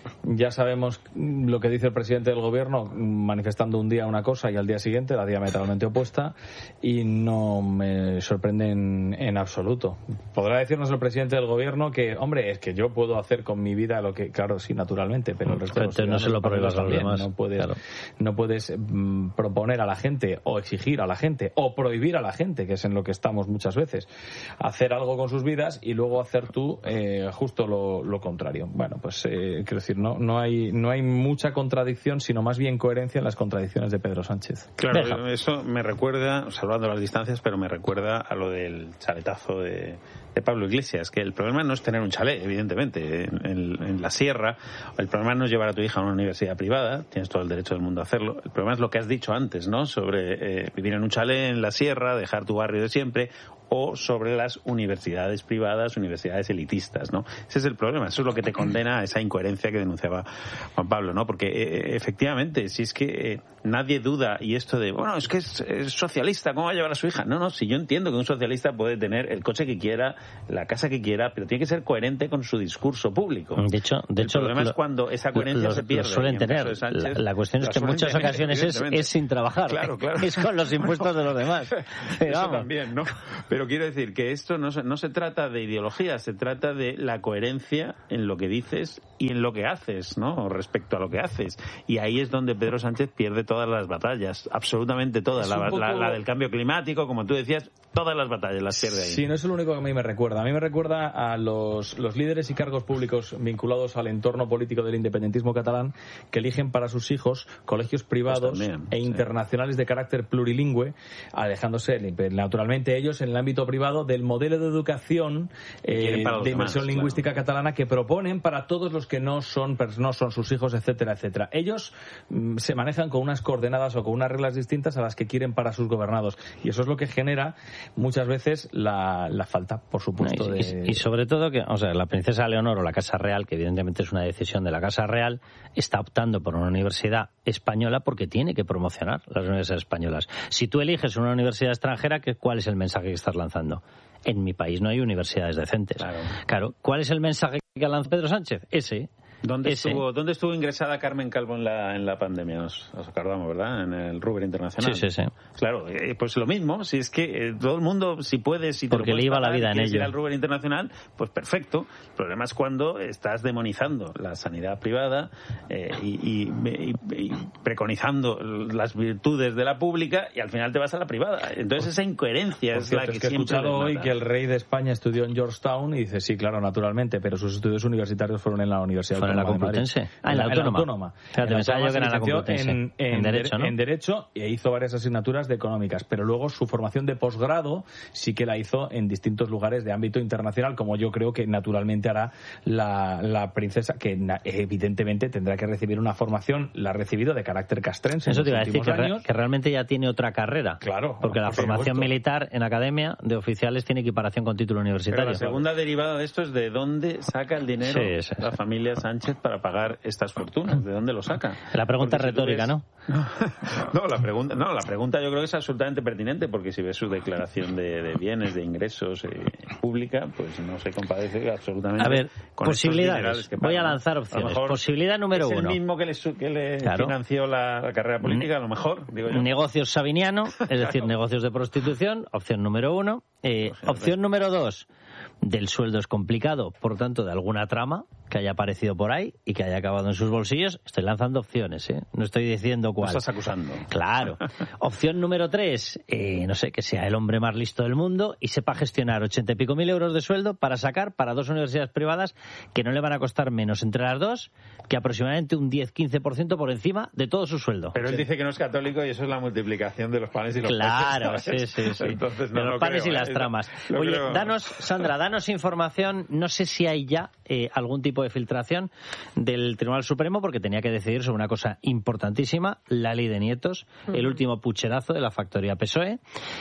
Ya sabemos lo que dice el presidente del gobierno, manifestando un día una cosa y al día siguiente la diametralmente opuesta, y no me sorprende en, en absoluto. Podrá decirnos el presidente del gobierno que, hombre, es que yo puedo hacer con mi vida lo que, claro, sí, naturalmente, pero el resto de los no se lo prohíbas a los demás. No puedes, claro. no puedes mm, proponer a la gente o exigir a la gente o prohibir a la gente, que es en lo que estamos muchas veces, hacer algo con sus vidas y luego hacer tú eh, justo lo, lo contrario. Bueno, pues eh, quiero decir, no No hay, no hay mucha contradicción, sino más bien coherencia en las contradicciones de Pedro Sánchez. Claro, Deja. Eso me recuerda, salvando las distancias, pero me recuerda a lo del chaletazo de, de Pablo Iglesias, que el problema no es tener un chalet, evidentemente, en, en, en la sierra. El problema no es llevar a tu hija a una universidad privada, tienes todo el derecho del mundo a hacerlo. El problema es lo que has dicho antes, ¿no? Sobre eh, vivir en un chalet en la sierra, dejar tu barrio de siempre, o sobre las universidades privadas, universidades elitistas, ¿no? Ese es el problema, eso es lo que te condena a esa incoherencia que denunciaba Juan Pablo, ¿no? Porque eh, efectivamente, si es que eh, nadie duda, y esto de, bueno, es que es, es socialista, ¿cómo va a llevar a su hija? No, no, si yo entiendo que un socialista puede tener el coche que quiera, la casa que quiera, pero tiene que ser coherente con su discurso público. De hecho, de el hecho problema lo, es cuando esa coherencia lo, se pierde. Lo suelen tener. Sánchez, la, la cuestión es que en muchas tener, ocasiones es, es sin trabajar. Claro, claro. Es con los impuestos de los demás. Eso vamos. También, ¿no? Pero quiero decir que esto no se, no se trata de ideología, se trata de la coherencia en lo que dices y en lo que haces, ¿no? Respecto a lo que haces. Y ahí es donde Pedro Sánchez pierde todas las batallas, absolutamente todas. La, poco... la, la del cambio climático, como tú decías, todas las batallas las pierde ahí. Sí, no es lo único que a mí me recuerda. A mí me recuerda a los, los líderes y cargos públicos vinculados al entorno político del independentismo catalán, que eligen para sus hijos colegios privados pues también, e sí. internacionales de carácter plurilingüe, alejándose naturalmente ellos en el ámbito privado del modelo de educación eh, de inmersión lingüística claro. catalana que proponen para todos los que no son, no son sus hijos, etcétera, etcétera. Ellos mm, se manejan con unas coordenadas o con unas reglas distintas a las que quieren para sus gobernados. Y eso es lo que genera muchas veces la, la falta, por supuesto. No, y, de... y, y sobre todo que, o sea, la princesa Leonor o la Casa Real, que evidentemente es una decisión de la Casa Real, está optando por una universidad española porque tiene que promocionar las universidades españolas. Si tú eliges una universidad extranjera, ¿cuál es el mensaje que estás lanzando? En mi país no hay universidades decentes. Claro. claro. ¿Cuál es el mensaje que lanza Pedro Sánchez? Ese. ¿Dónde estuvo, ¿Dónde estuvo ingresada Carmen Calvo en la, en la pandemia? Nos, nos acordamos, ¿verdad? En el Ruber Internacional. Sí, sí, sí. Claro, eh, pues lo mismo. Si es que eh, todo el mundo, si puedes, si te Porque lo puedes le iba pagar, la vida en ello. Ir al Ruber Internacional, pues perfecto. El problema es cuando estás demonizando la sanidad privada eh, y, y, y, y preconizando las virtudes de la pública y al final te vas a la privada. Entonces esa incoherencia Por es cierto, la que, es que he siempre escuchado hoy desmata. que el rey de España estudió en Georgetown y dice, sí, claro, naturalmente, pero sus estudios universitarios fueron en la Universidad ¿Fueron en la Complutense? Ah, en la, en la Autónoma. Fíjate, pensaba yo que era en la Complutense. En, en, en Derecho, ¿no? En Derecho, e hizo varias asignaturas de económicas, pero luego su formación de posgrado sí que la hizo en distintos lugares de ámbito internacional, como yo creo que naturalmente hará la, la princesa, que evidentemente tendrá que recibir una formación, la ha recibido de carácter castrense. Eso te iba a decir, que, re, que realmente ya tiene otra carrera. Claro. Porque la formación supuesto. militar en academia de oficiales tiene equiparación con título universitario. Pero la segunda derivada de esto es de dónde saca el dinero sí, sí, la sí. familia Sánchez para pagar estas fortunas. ¿De dónde lo saca? La pregunta porque es retórica, si ves... ¿no? No, la pregunta, no, la pregunta yo creo que es absolutamente pertinente, porque si ves su declaración de, de bienes, de ingresos eh, pública, pues no se compadece absolutamente. A ver, con posibilidades. Que Voy a lanzar opciones. A Posibilidad número es uno. Es el mismo que le, que le claro. financió la, la carrera política, a lo mejor. Digo yo. Negocios Sabiniano, es claro. decir, negocios de prostitución, opción número uno. Eh, pues opción número dos. Del sueldo es complicado, por tanto, de alguna trama que haya aparecido por ahí y que haya acabado en sus bolsillos. Estoy lanzando opciones, ¿eh? No estoy diciendo cuál. No estás acusando. Claro. Opción número tres, eh, no sé, que sea el hombre más listo del mundo y sepa gestionar ochenta y pico mil euros de sueldo para sacar para dos universidades privadas que no le van a costar menos entre las dos que aproximadamente un diez a quince por ciento por encima de todo su sueldo. Pero él sí. dice que no es católico y eso es la multiplicación de los panes y los claro, peces. Claro, sí, sí, sí. Entonces, no de los panes creo, y las ¿eh? tramas. Lo Oye, creo. danos, Sandra, danos información, no sé si hay ya eh, algún tipo de filtración del Tribunal Supremo, porque tenía que decidir sobre una cosa importantísima, la ley de nietos, uh-huh. el último pucherazo de la factoría P S O E.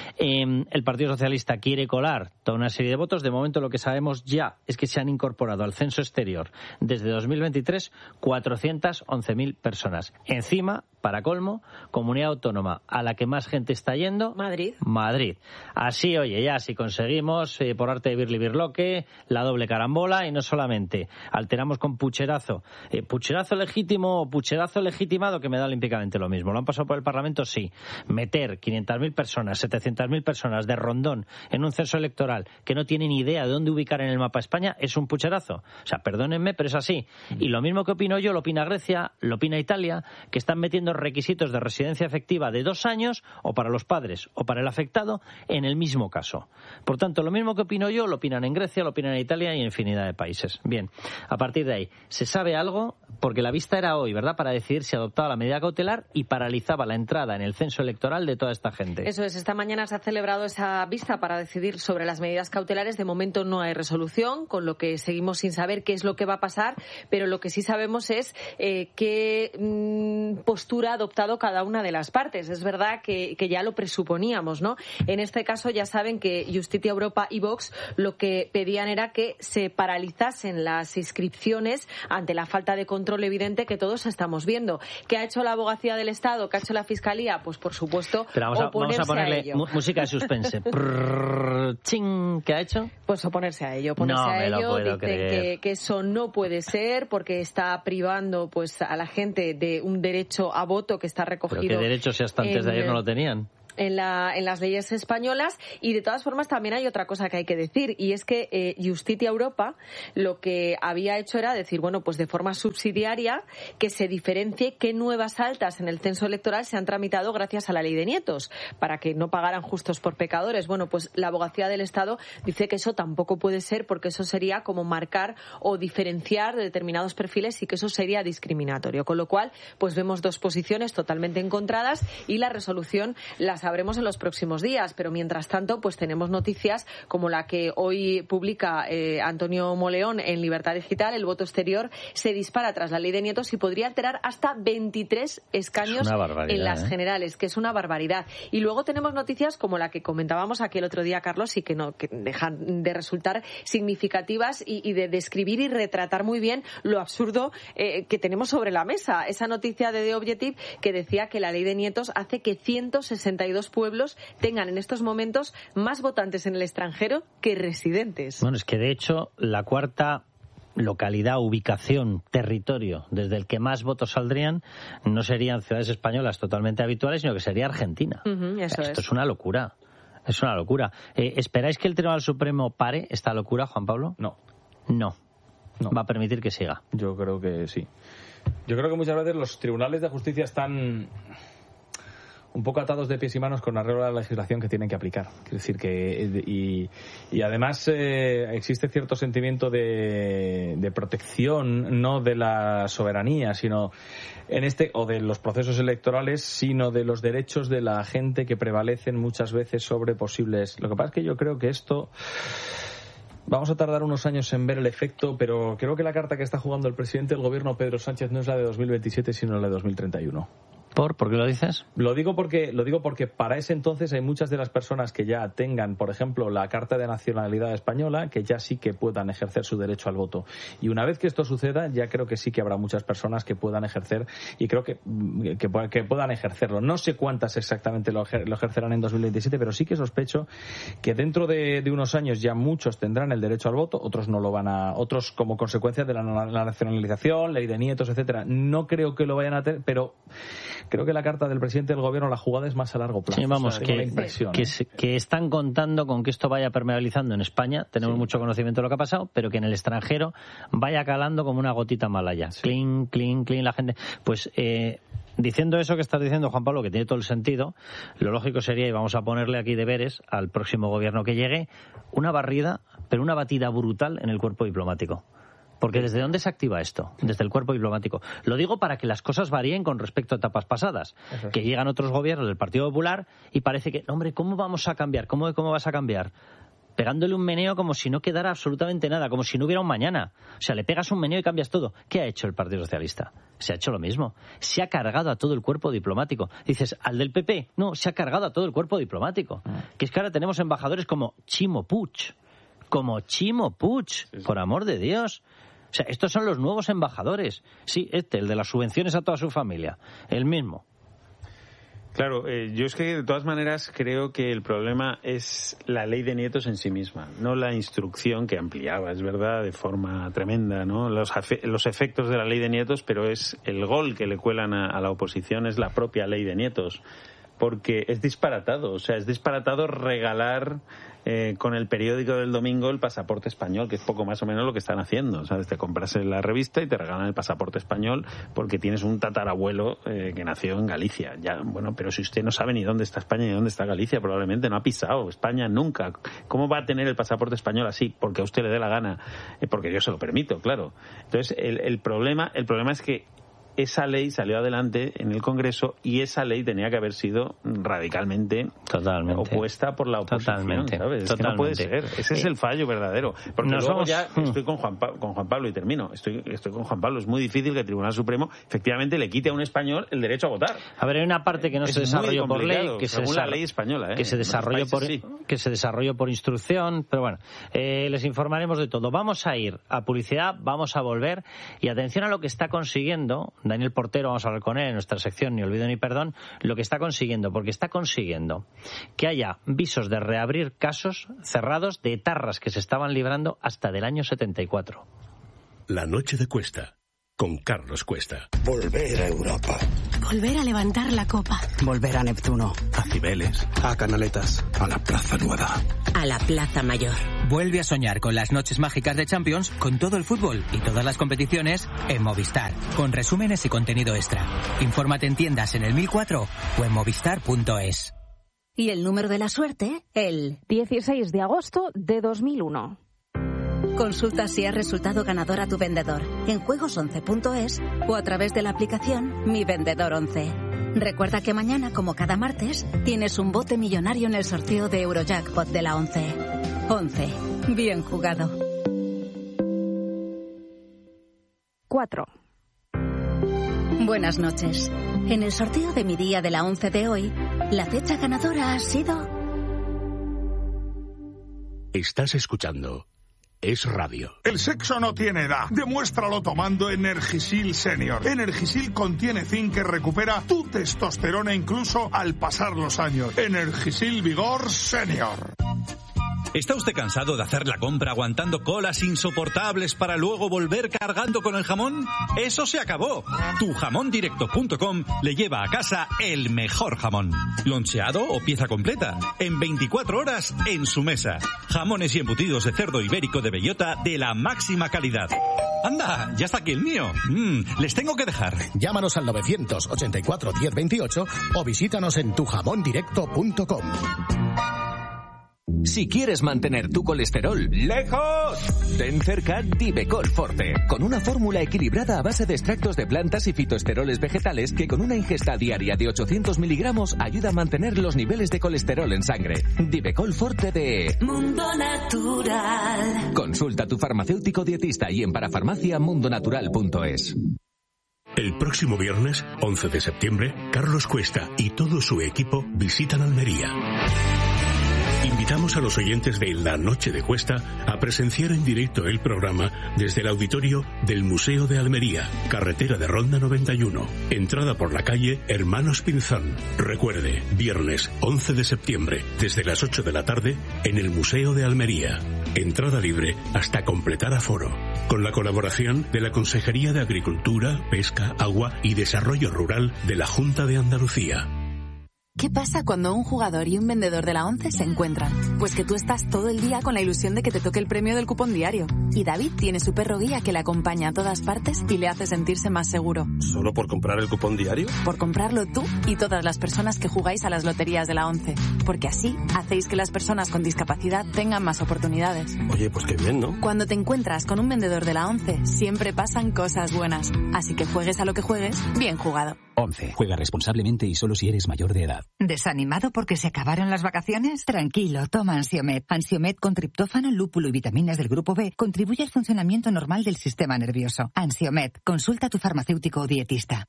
Eh, el Partido Socialista quiere colar toda una serie de votos. De momento lo que sabemos ya es que se han incorporado al censo exterior desde dos mil veintitrés cuatrocientas once mil personas. Encima, para colmo, comunidad autónoma a la que más gente está yendo, Madrid. Madrid. Así, oye, ya si conseguimos, eh, por arte de Birli Birloque, la doble carambola, y no solamente al alteramos con pucherazo. Eh, ¿Pucherazo legítimo o pucherazo legitimado? Que me da olímpicamente lo mismo. ¿Lo han pasado por el Parlamento? Sí. Meter quinientas mil personas, setecientas mil personas de rondón en un censo electoral que no tienen ni idea de dónde ubicar en el mapa España es un pucherazo. O sea, perdónenme, pero es así. Y lo mismo que opino yo, lo opina Grecia, lo opina Italia, que están metiendo requisitos de residencia efectiva de dos años, o para los padres o para el afectado, en el mismo caso. Por tanto, lo mismo que opino yo, lo opinan en Grecia, lo opinan en Italia y en infinidad de países. Bien, a partir de ahí, se sabe algo, porque la vista era hoy, ¿verdad?, para decidir si adoptaba la medida cautelar y paralizaba la entrada en el censo electoral de toda esta gente. Eso es, esta mañana se ha celebrado esa vista para decidir sobre las medidas cautelares. De momento no hay resolución, con lo que seguimos sin saber qué es lo que va a pasar, pero lo que sí sabemos es eh, qué mmm, postura ha adoptado cada una de las partes. Es verdad que, que ya lo presuponíamos, ¿no? En este caso ya saben que Justicia Europa y Vox lo que pedían era que se paralizasen las inscripciones ante la falta de control evidente que todos estamos viendo. ¿Qué ha hecho la Abogacía del Estado? ¿Qué ha hecho la Fiscalía? Pues por supuesto Pero vamos a, oponerse vamos a ponerle a ello. mu- música de suspense. Prrr, ching, ¿qué ha hecho? Pues oponerse a ello, oponerse No a me lo ello, puedo dicen creer. que, que eso no puede ser porque está privando pues a la gente de un derecho a voto que está recogido. Pero qué derecho, si hasta antes en, de ayer no lo tenían. En, la, en las leyes españolas. Y de todas formas también hay otra cosa que hay que decir, y es que eh, Justicia Europa lo que había hecho era decir, bueno, pues de forma subsidiaria que se diferencie qué nuevas altas en el censo electoral se han tramitado gracias a la ley de nietos, para que no pagaran justos por pecadores. Bueno, pues la Abogacía del Estado dice que eso tampoco puede ser, porque eso sería como marcar o diferenciar de determinados perfiles y que eso sería discriminatorio. Con lo cual, pues vemos dos posiciones totalmente encontradas y la resolución la sabremos en los próximos días, pero mientras tanto pues tenemos noticias como la que hoy publica eh, Antonio Moleón en Libertad Digital. El voto exterior se dispara tras la ley de nietos y podría alterar hasta veintitrés escaños en las ¿eh? generales, que es una barbaridad. Y luego tenemos noticias como la que comentábamos aquí el otro día, Carlos, y que no que dejan de resultar significativas y, y de describir y retratar muy bien lo absurdo eh, que tenemos sobre la mesa. Esa noticia de The Objective que decía que la ley de nietos hace que ciento sesenta y dos pueblos tengan en estos momentos más votantes en el extranjero que residentes. Bueno, es que de hecho la cuarta localidad, ubicación, territorio desde el que más votos saldrían no serían ciudades españolas totalmente habituales, sino que sería Argentina. Uh-huh, eso Esto es. es una locura. Es una locura. Eh, ¿Esperáis que el Tribunal Supremo pare esta locura, Juan Pablo? No. No. No. Va a permitir que siga. Yo creo que sí. Yo creo que muchas veces los tribunales de justicia están un poco atados de pies y manos con arreglo a la legislación que tienen que aplicar. Quiero decir que y, y además eh, existe cierto sentimiento de, de protección, no de la soberanía, sino en este o de los procesos electorales, sino de los derechos de la gente que prevalecen muchas veces sobre posibles. Lo que pasa es que yo creo que esto vamos a tardar unos años en ver el efecto, pero creo que la carta que está jugando el presidente del gobierno, Pedro Sánchez, no es la de dos mil veintisiete, sino la de dos mil treinta y uno. ¿Por? ¿Por qué lo dices? Lo digo porque lo digo porque para ese entonces hay muchas de las personas que ya tengan, por ejemplo, la carta de nacionalidad española, que ya sí que puedan ejercer su derecho al voto. Y una vez que esto suceda, ya creo que sí que habrá muchas personas que puedan ejercer y creo que, que, que puedan ejercerlo. No sé cuántas exactamente lo, ejer, lo ejercerán en dos mil veintisiete, pero sí que sospecho que dentro de, de unos años ya muchos tendrán el derecho al voto, otros no lo van a, otros como consecuencia de la, la nacionalización, ley de nietos, etcétera. No creo que lo vayan a tener, pero creo que la carta del presidente del gobierno, la jugada es más a largo plazo. Sí, vamos, o sea, tengo que, la impresión, que, ¿eh? se- que están contando con que esto vaya permeabilizando en España. Tenemos Sí. mucho conocimiento de lo que ha pasado, pero que en el extranjero vaya calando como una gotita malaya. Sí. Clean, clean, clean, la gente. Pues eh, diciendo eso que estás diciendo, Juan Pablo, que tiene todo el sentido, lo lógico sería, y vamos a ponerle aquí deberes al próximo gobierno que llegue, una barrida, pero una batida brutal en el cuerpo diplomático. Porque ¿desde dónde se activa esto? Desde el cuerpo diplomático. Lo digo para que las cosas varíen con respecto a etapas pasadas. Eso es. Que llegan otros gobiernos del Partido Popular y parece que, hombre, ¿cómo vamos a cambiar? ¿Cómo, cómo vas a cambiar? Pegándole un meneo como si no quedara absolutamente nada, como si no hubiera un mañana. O sea, le pegas un meneo y cambias todo. ¿Qué ha hecho el Partido Socialista? Se ha hecho lo mismo. Se ha cargado a todo el cuerpo diplomático. Dices, ¿al del P P? No, se ha cargado a todo el cuerpo diplomático. Que es que ahora tenemos embajadores como Chimo Puig. Como Chimo Puig, por amor de Dios. O sea, estos son los nuevos embajadores. Sí, este, el de las subvenciones a toda su familia. El mismo. Claro, eh, yo es que de todas maneras creo que el problema es la ley de nietos en sí misma, no la instrucción que ampliaba, es verdad, de forma tremenda, ¿no? Los, los efectos de la ley de nietos, pero es el gol que le cuelan a, a la oposición es la propia ley de nietos, porque es disparatado, o sea, es disparatado regalar eh, con el periódico del domingo el pasaporte español, que es poco más o menos lo que están haciendo, ¿sabes? Te compras la revista y te regalan el pasaporte español porque tienes un tatarabuelo eh, que nació en Galicia. Ya, bueno, pero si usted no sabe ni dónde está España ni dónde está Galicia, probablemente no ha pisado España nunca. ¿Cómo va a tener el pasaporte español así? Porque a usted le dé la gana, eh, porque yo se lo permito, claro. Entonces, el, el problema, el problema es que esa ley salió adelante en el Congreso y esa ley tenía que haber sido radicalmente Totalmente. opuesta por la oposición, Totalmente. ¿sabes? Es Totalmente. que no puede ser. Ese es el fallo verdadero. Porque Nos luego vamos... ya estoy con Juan, pa- con Juan Pablo y termino. Estoy, estoy con Juan Pablo. Es muy difícil que el Tribunal Supremo efectivamente le quite a un español el derecho a votar. A ver, hay una parte que no Es se desarrolló muy por ley, complicado, que se, según la desar- ley española, ¿eh? que se En los desarrolló por países, que se desarrolló por instrucción, pero bueno, eh, les informaremos de todo. Vamos a ir a publicidad, vamos a volver y atención a lo que está consiguiendo Daniel Portero, vamos a hablar con él en nuestra sección Ni Olvido ni Perdón, lo que está consiguiendo, porque está consiguiendo que haya visos de reabrir casos cerrados de etarras que se estaban librando hasta del año setenta y cuatro. La noche de Cuesta, con Carlos Cuesta. Volver a Europa. Volver a levantar la copa. Volver a Neptuno. A Cibeles. A Canaletas. A la Plaza Nueva. A la Plaza Mayor. Vuelve a soñar con las noches mágicas de Champions, con todo el fútbol y todas las competiciones en Movistar, con resúmenes y contenido extra. Infórmate en tiendas en el mil cuatro o en movistar punto es. Y el número de la suerte, el dieciséis de agosto de dos mil uno. Consulta si has resultado ganador a tu vendedor en juegos once punto es o a través de la aplicación Mi Vendedor once. Recuerda que mañana, como cada martes, tienes un bote millonario en el sorteo de Eurojackpot de la once. once. Bien jugado. cuatro. Buenas noches. En el sorteo de mi día de la once de hoy, la fecha ganadora ha sido... Estás escuchando Es Radio. El sexo no tiene edad. Demuéstralo tomando Energisil Senior. Energisil contiene zinc que recupera tu testosterona incluso al pasar los años. Energisil Vigor Senior. ¿Está usted cansado de hacer la compra aguantando colas insoportables para luego volver cargando con el jamón? ¡Eso se acabó! tu jamón directo punto com le lleva a casa el mejor jamón. Loncheado o pieza completa. En veinticuatro horas en su mesa. Jamones y embutidos de cerdo ibérico de bellota de la máxima calidad. ¡Anda! ¡Ya está aquí el mío! Mm, les tengo que dejar. Llámanos al novecientos ochenta y cuatro diez veintiocho o visítanos en tu jamón directo punto com. Si quieres mantener tu colesterol lejos, ten cerca Divecol Forte, con una fórmula equilibrada a base de extractos de plantas y fitoesteroles vegetales que con una ingesta diaria de ochocientos miligramos ayuda a mantener los niveles de colesterol en sangre. Divecol Forte de Mundo Natural. Consulta a tu farmacéutico dietista y en parafarmacia mundo natural punto es. El próximo viernes, once de septiembre, Carlos Cuesta y todo su equipo visitan Almería. Invitamos a los oyentes de La Noche de Cuesta a presenciar en directo el programa desde el auditorio del Museo de Almería, carretera de Ronda noventa y uno, entrada por la calle Hermanos Pinzón. Recuerde, viernes once de septiembre, desde las ocho de la tarde, en el Museo de Almería. Entrada libre hasta completar aforo. Con la colaboración de la Consejería de Agricultura, Pesca, Agua y Desarrollo Rural de la Junta de Andalucía. ¿Qué pasa cuando un jugador y un vendedor de la ONCE se encuentran? Pues que tú estás todo el día con la ilusión de que te toque el premio del cupón diario. Y David tiene su perro guía que le acompaña a todas partes y le hace sentirse más seguro. ¿Solo por comprar el cupón diario? Por comprarlo tú y todas las personas que jugáis a las loterías de la ONCE. Porque así hacéis que las personas con discapacidad tengan más oportunidades. Oye, pues qué bien, ¿no? Cuando te encuentras con un vendedor de la ONCE, siempre pasan cosas buenas. Así que juegues a lo que juegues, bien jugado. ONCE. Juega responsablemente y solo si eres mayor de edad. ¿Desanimado porque se acabaron las vacaciones? Tranquilo, toma Ansiomet. Ansiomet con triptófano, lúpulo y vitaminas del grupo B contribuye al funcionamiento normal del sistema nervioso. Ansiomet, consulta a tu farmacéutico o dietista.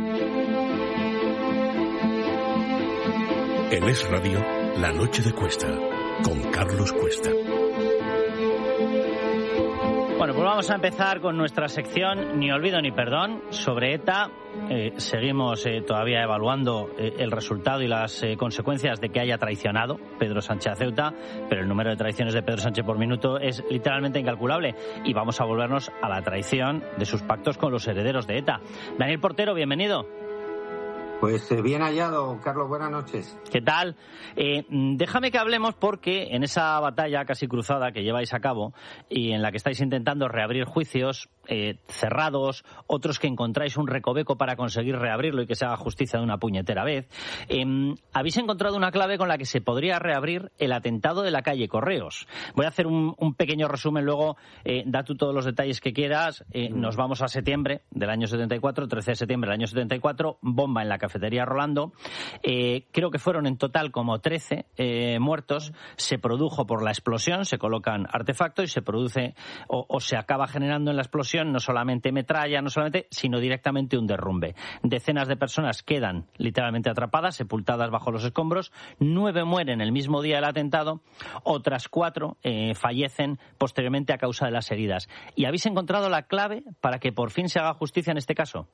En Es Radio, La Noche de Cuesta, con Carlos Cuesta. Bueno, pues vamos a empezar con nuestra sección Ni olvido ni perdón sobre ETA. Eh, seguimos eh, todavía evaluando eh, el resultado y las eh, consecuencias de que haya traicionado Pedro Sánchez a Ceuta, pero el número de traiciones de Pedro Sánchez por minuto es literalmente incalculable y vamos a volvernos a la traición de sus pactos con los herederos de ETA. Daniel Portero, bienvenido. Pues eh, bien hallado, Carlos, buenas noches. ¿Qué tal? Eh, déjame que hablemos porque en esa batalla casi cruzada que lleváis a cabo y en la que estáis intentando reabrir juicios eh, cerrados, otros que encontráis un recoveco para conseguir reabrirlo y que se haga justicia de una puñetera vez, eh, habéis encontrado una clave con la que se podría reabrir el atentado de la calle Correos. Voy a hacer un, un pequeño resumen, luego eh, da tú todos los detalles que quieras. Eh, mm. Nos vamos a septiembre del año setenta y cuatro, trece de septiembre del año setenta y cuatro, bomba en la cafetería Rolando. Eh, creo que fueron en total como trece eh, muertos. Se produjo por la explosión, se colocan artefactos y se produce o, o se acaba generando en la explosión no solamente metralla, no solamente, sino directamente un derrumbe. Decenas de personas quedan literalmente atrapadas, sepultadas bajo los escombros. Nueve mueren el mismo día del atentado. Otras cuatro eh, fallecen posteriormente a causa de las heridas. ¿Y habéis encontrado la clave para que por fin se haga justicia en este caso?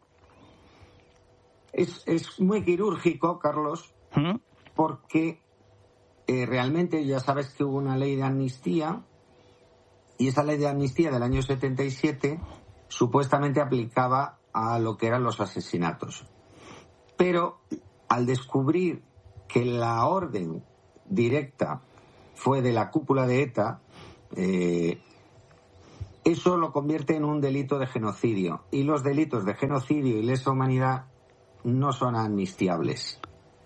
Es, es muy quirúrgico, Carlos, ¿Mm? porque eh, realmente ya sabes que hubo una ley de amnistía y esa ley de amnistía del año setenta y siete supuestamente aplicaba a lo que eran los asesinatos. Pero al descubrir que la orden directa fue de la cúpula de ETA, eh, eso lo convierte en un delito de genocidio. Y los delitos de genocidio y lesa humanidad no son amnistiables.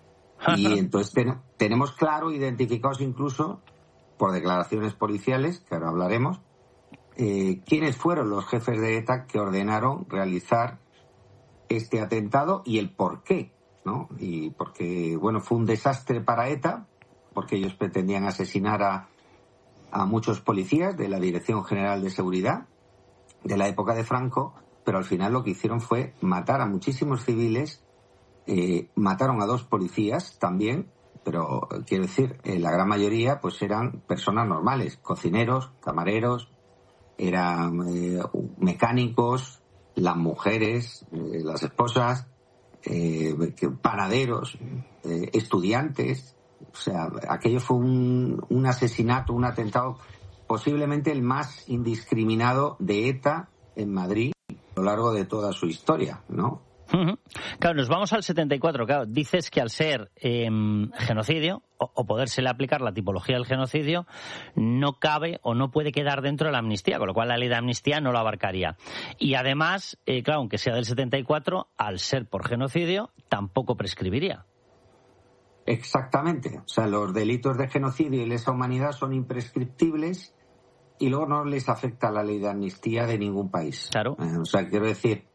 Y entonces ten, tenemos claro, identificados incluso por declaraciones policiales, que ahora hablaremos, eh, quiénes fueron los jefes de ETA que ordenaron realizar este atentado y el por qué, ¿no? Y porque, bueno, fue un desastre para ETA, porque ellos pretendían asesinar a, a muchos policías de la Dirección General de Seguridad de la época de Franco, pero al final lo que hicieron fue matar a muchísimos civiles, eh, mataron a dos policías también, pero quiero decir, eh, la gran mayoría pues eran personas normales, cocineros, camareros, eran eh, mecánicos, las mujeres, eh, las esposas, eh, panaderos, eh, estudiantes. O sea, aquello fue un, un asesinato, un atentado posiblemente el más indiscriminado de ETA en Madrid a lo largo de toda su historia, ¿no? Uh-huh. Claro, nos vamos al setenta y cuatro. Claro, dices que al ser eh, genocidio o, o podérsele aplicar la tipología del genocidio, no cabe o no puede quedar dentro de la amnistía, con lo cual la ley de amnistía no lo abarcaría. Y además, eh, claro, aunque sea del setenta y cuatro, al ser por genocidio, tampoco prescribiría. Exactamente. O sea, los delitos de genocidio y lesa humanidad son imprescriptibles y luego no les afecta la ley de amnistía de ningún país. Claro. Eh, o sea, quiero decir,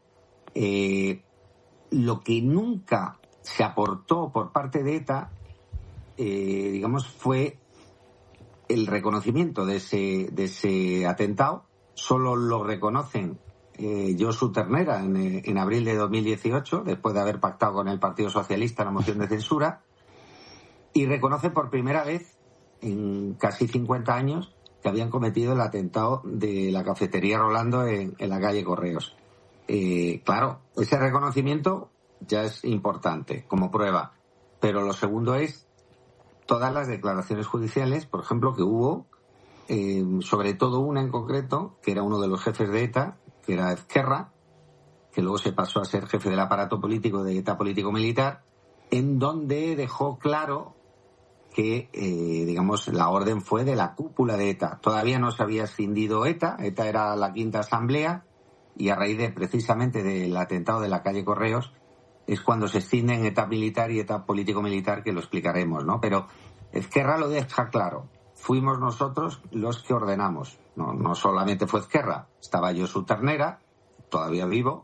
eh, lo que nunca se aportó por parte de ETA, eh, digamos, fue el reconocimiento de ese, de ese atentado. Solo lo reconocen eh, Josu Ternera en, en abril de dos mil dieciocho, después de haber pactado con el Partido Socialista la moción de censura, y reconoce por primera vez en casi cincuenta años que habían cometido el atentado de la cafetería Rolando en, en la calle Correos. Eh, claro, ese reconocimiento ya es importante como prueba, pero lo segundo es todas las declaraciones judiciales, por ejemplo, que hubo, eh, sobre todo una en concreto, que era uno de los jefes de ETA, que era Ezquerra, que luego se pasó a ser jefe del aparato político de ETA político-militar, en donde dejó claro que, eh, digamos, la orden fue de la cúpula de ETA. Todavía no se había escindido ETA, ETA era la quinta asamblea, y a raíz de precisamente del atentado de la calle Correos es cuando se escinden ETA militar y ETA político-militar, que lo explicaremos, ¿no? Pero Ezquerra lo deja claro. Fuimos nosotros los que ordenamos. No, no solamente fue Ezquerra, estaba Josu Ternera, todavía vivo,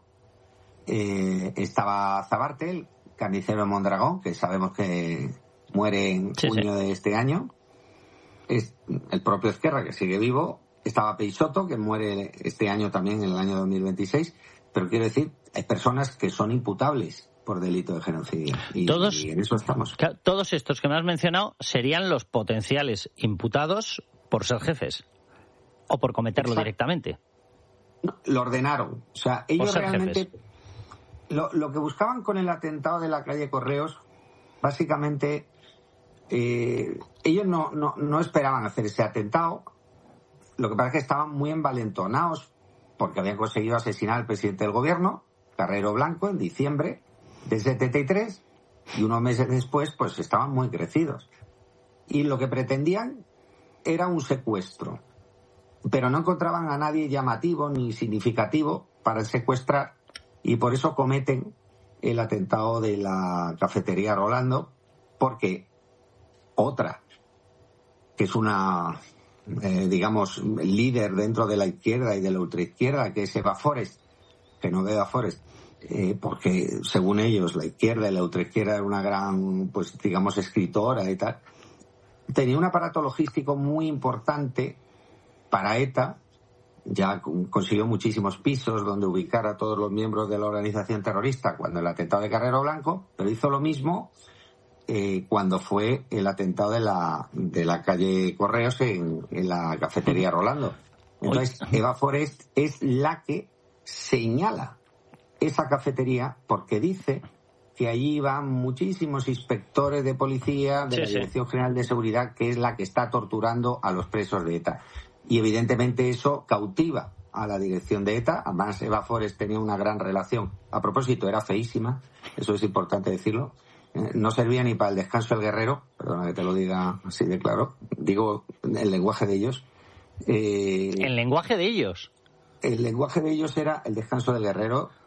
eh, estaba Zabartel, carnicero de Mondragón, que sabemos que muere en sí, junio sí. de este año, es el propio Ezquerra, que sigue vivo, estaba Peixoto, que muere este año también, en el año dos mil veintiséis, pero quiero decir, hay personas que son imputables por delito de genocidio, y, todos, y en eso estamos. Todos estos que me has mencionado serían los potenciales imputados por ser jefes, o por cometerlo Exacto. directamente. No, lo ordenaron. O sea, ellos realmente... Lo, lo que buscaban con el atentado de la calle Correos, básicamente, eh, ellos no, no, no esperaban hacer ese atentado. Lo que pasa es que estaban muy envalentonados porque habían conseguido asesinar al presidente del gobierno, Carrero Blanco, en diciembre del setenta y tres, y unos meses después pues estaban muy crecidos. Y lo que pretendían era un secuestro, pero no encontraban a nadie llamativo ni significativo para secuestrar, y por eso cometen el atentado de la cafetería Rolando, porque otra, que es una, eh, digamos, líder dentro de la izquierda y de la ultraizquierda, que es Eva Forest, que no Eva Forest, eh, porque según ellos la izquierda y la ultraizquierda era una gran, pues digamos, escritora y tal, tenía un aparato logístico muy importante para ETA. Ya consiguió muchísimos pisos donde ubicar a todos los miembros de la organización terrorista cuando el atentado de Carrero Blanco, pero hizo lo mismo eh, cuando fue el atentado de la de la calle Correos en, en la cafetería Rolando. Entonces, Eva Forest es la que señala esa cafetería porque dice que allí van muchísimos inspectores de policía de sí, la Dirección sí. General de Seguridad, que es la que está torturando a los presos de ETA. Y evidentemente eso cautiva a la dirección de ETA. Además, Eva Forest tenía una gran relación. A propósito, era feísima, eso es importante decirlo. Eh, no servía ni para el descanso del guerrero, perdona que te lo diga así de claro. Digo el lenguaje de ellos. Eh, ¿El lenguaje de ellos? El lenguaje de ellos era el descanso del guerrero.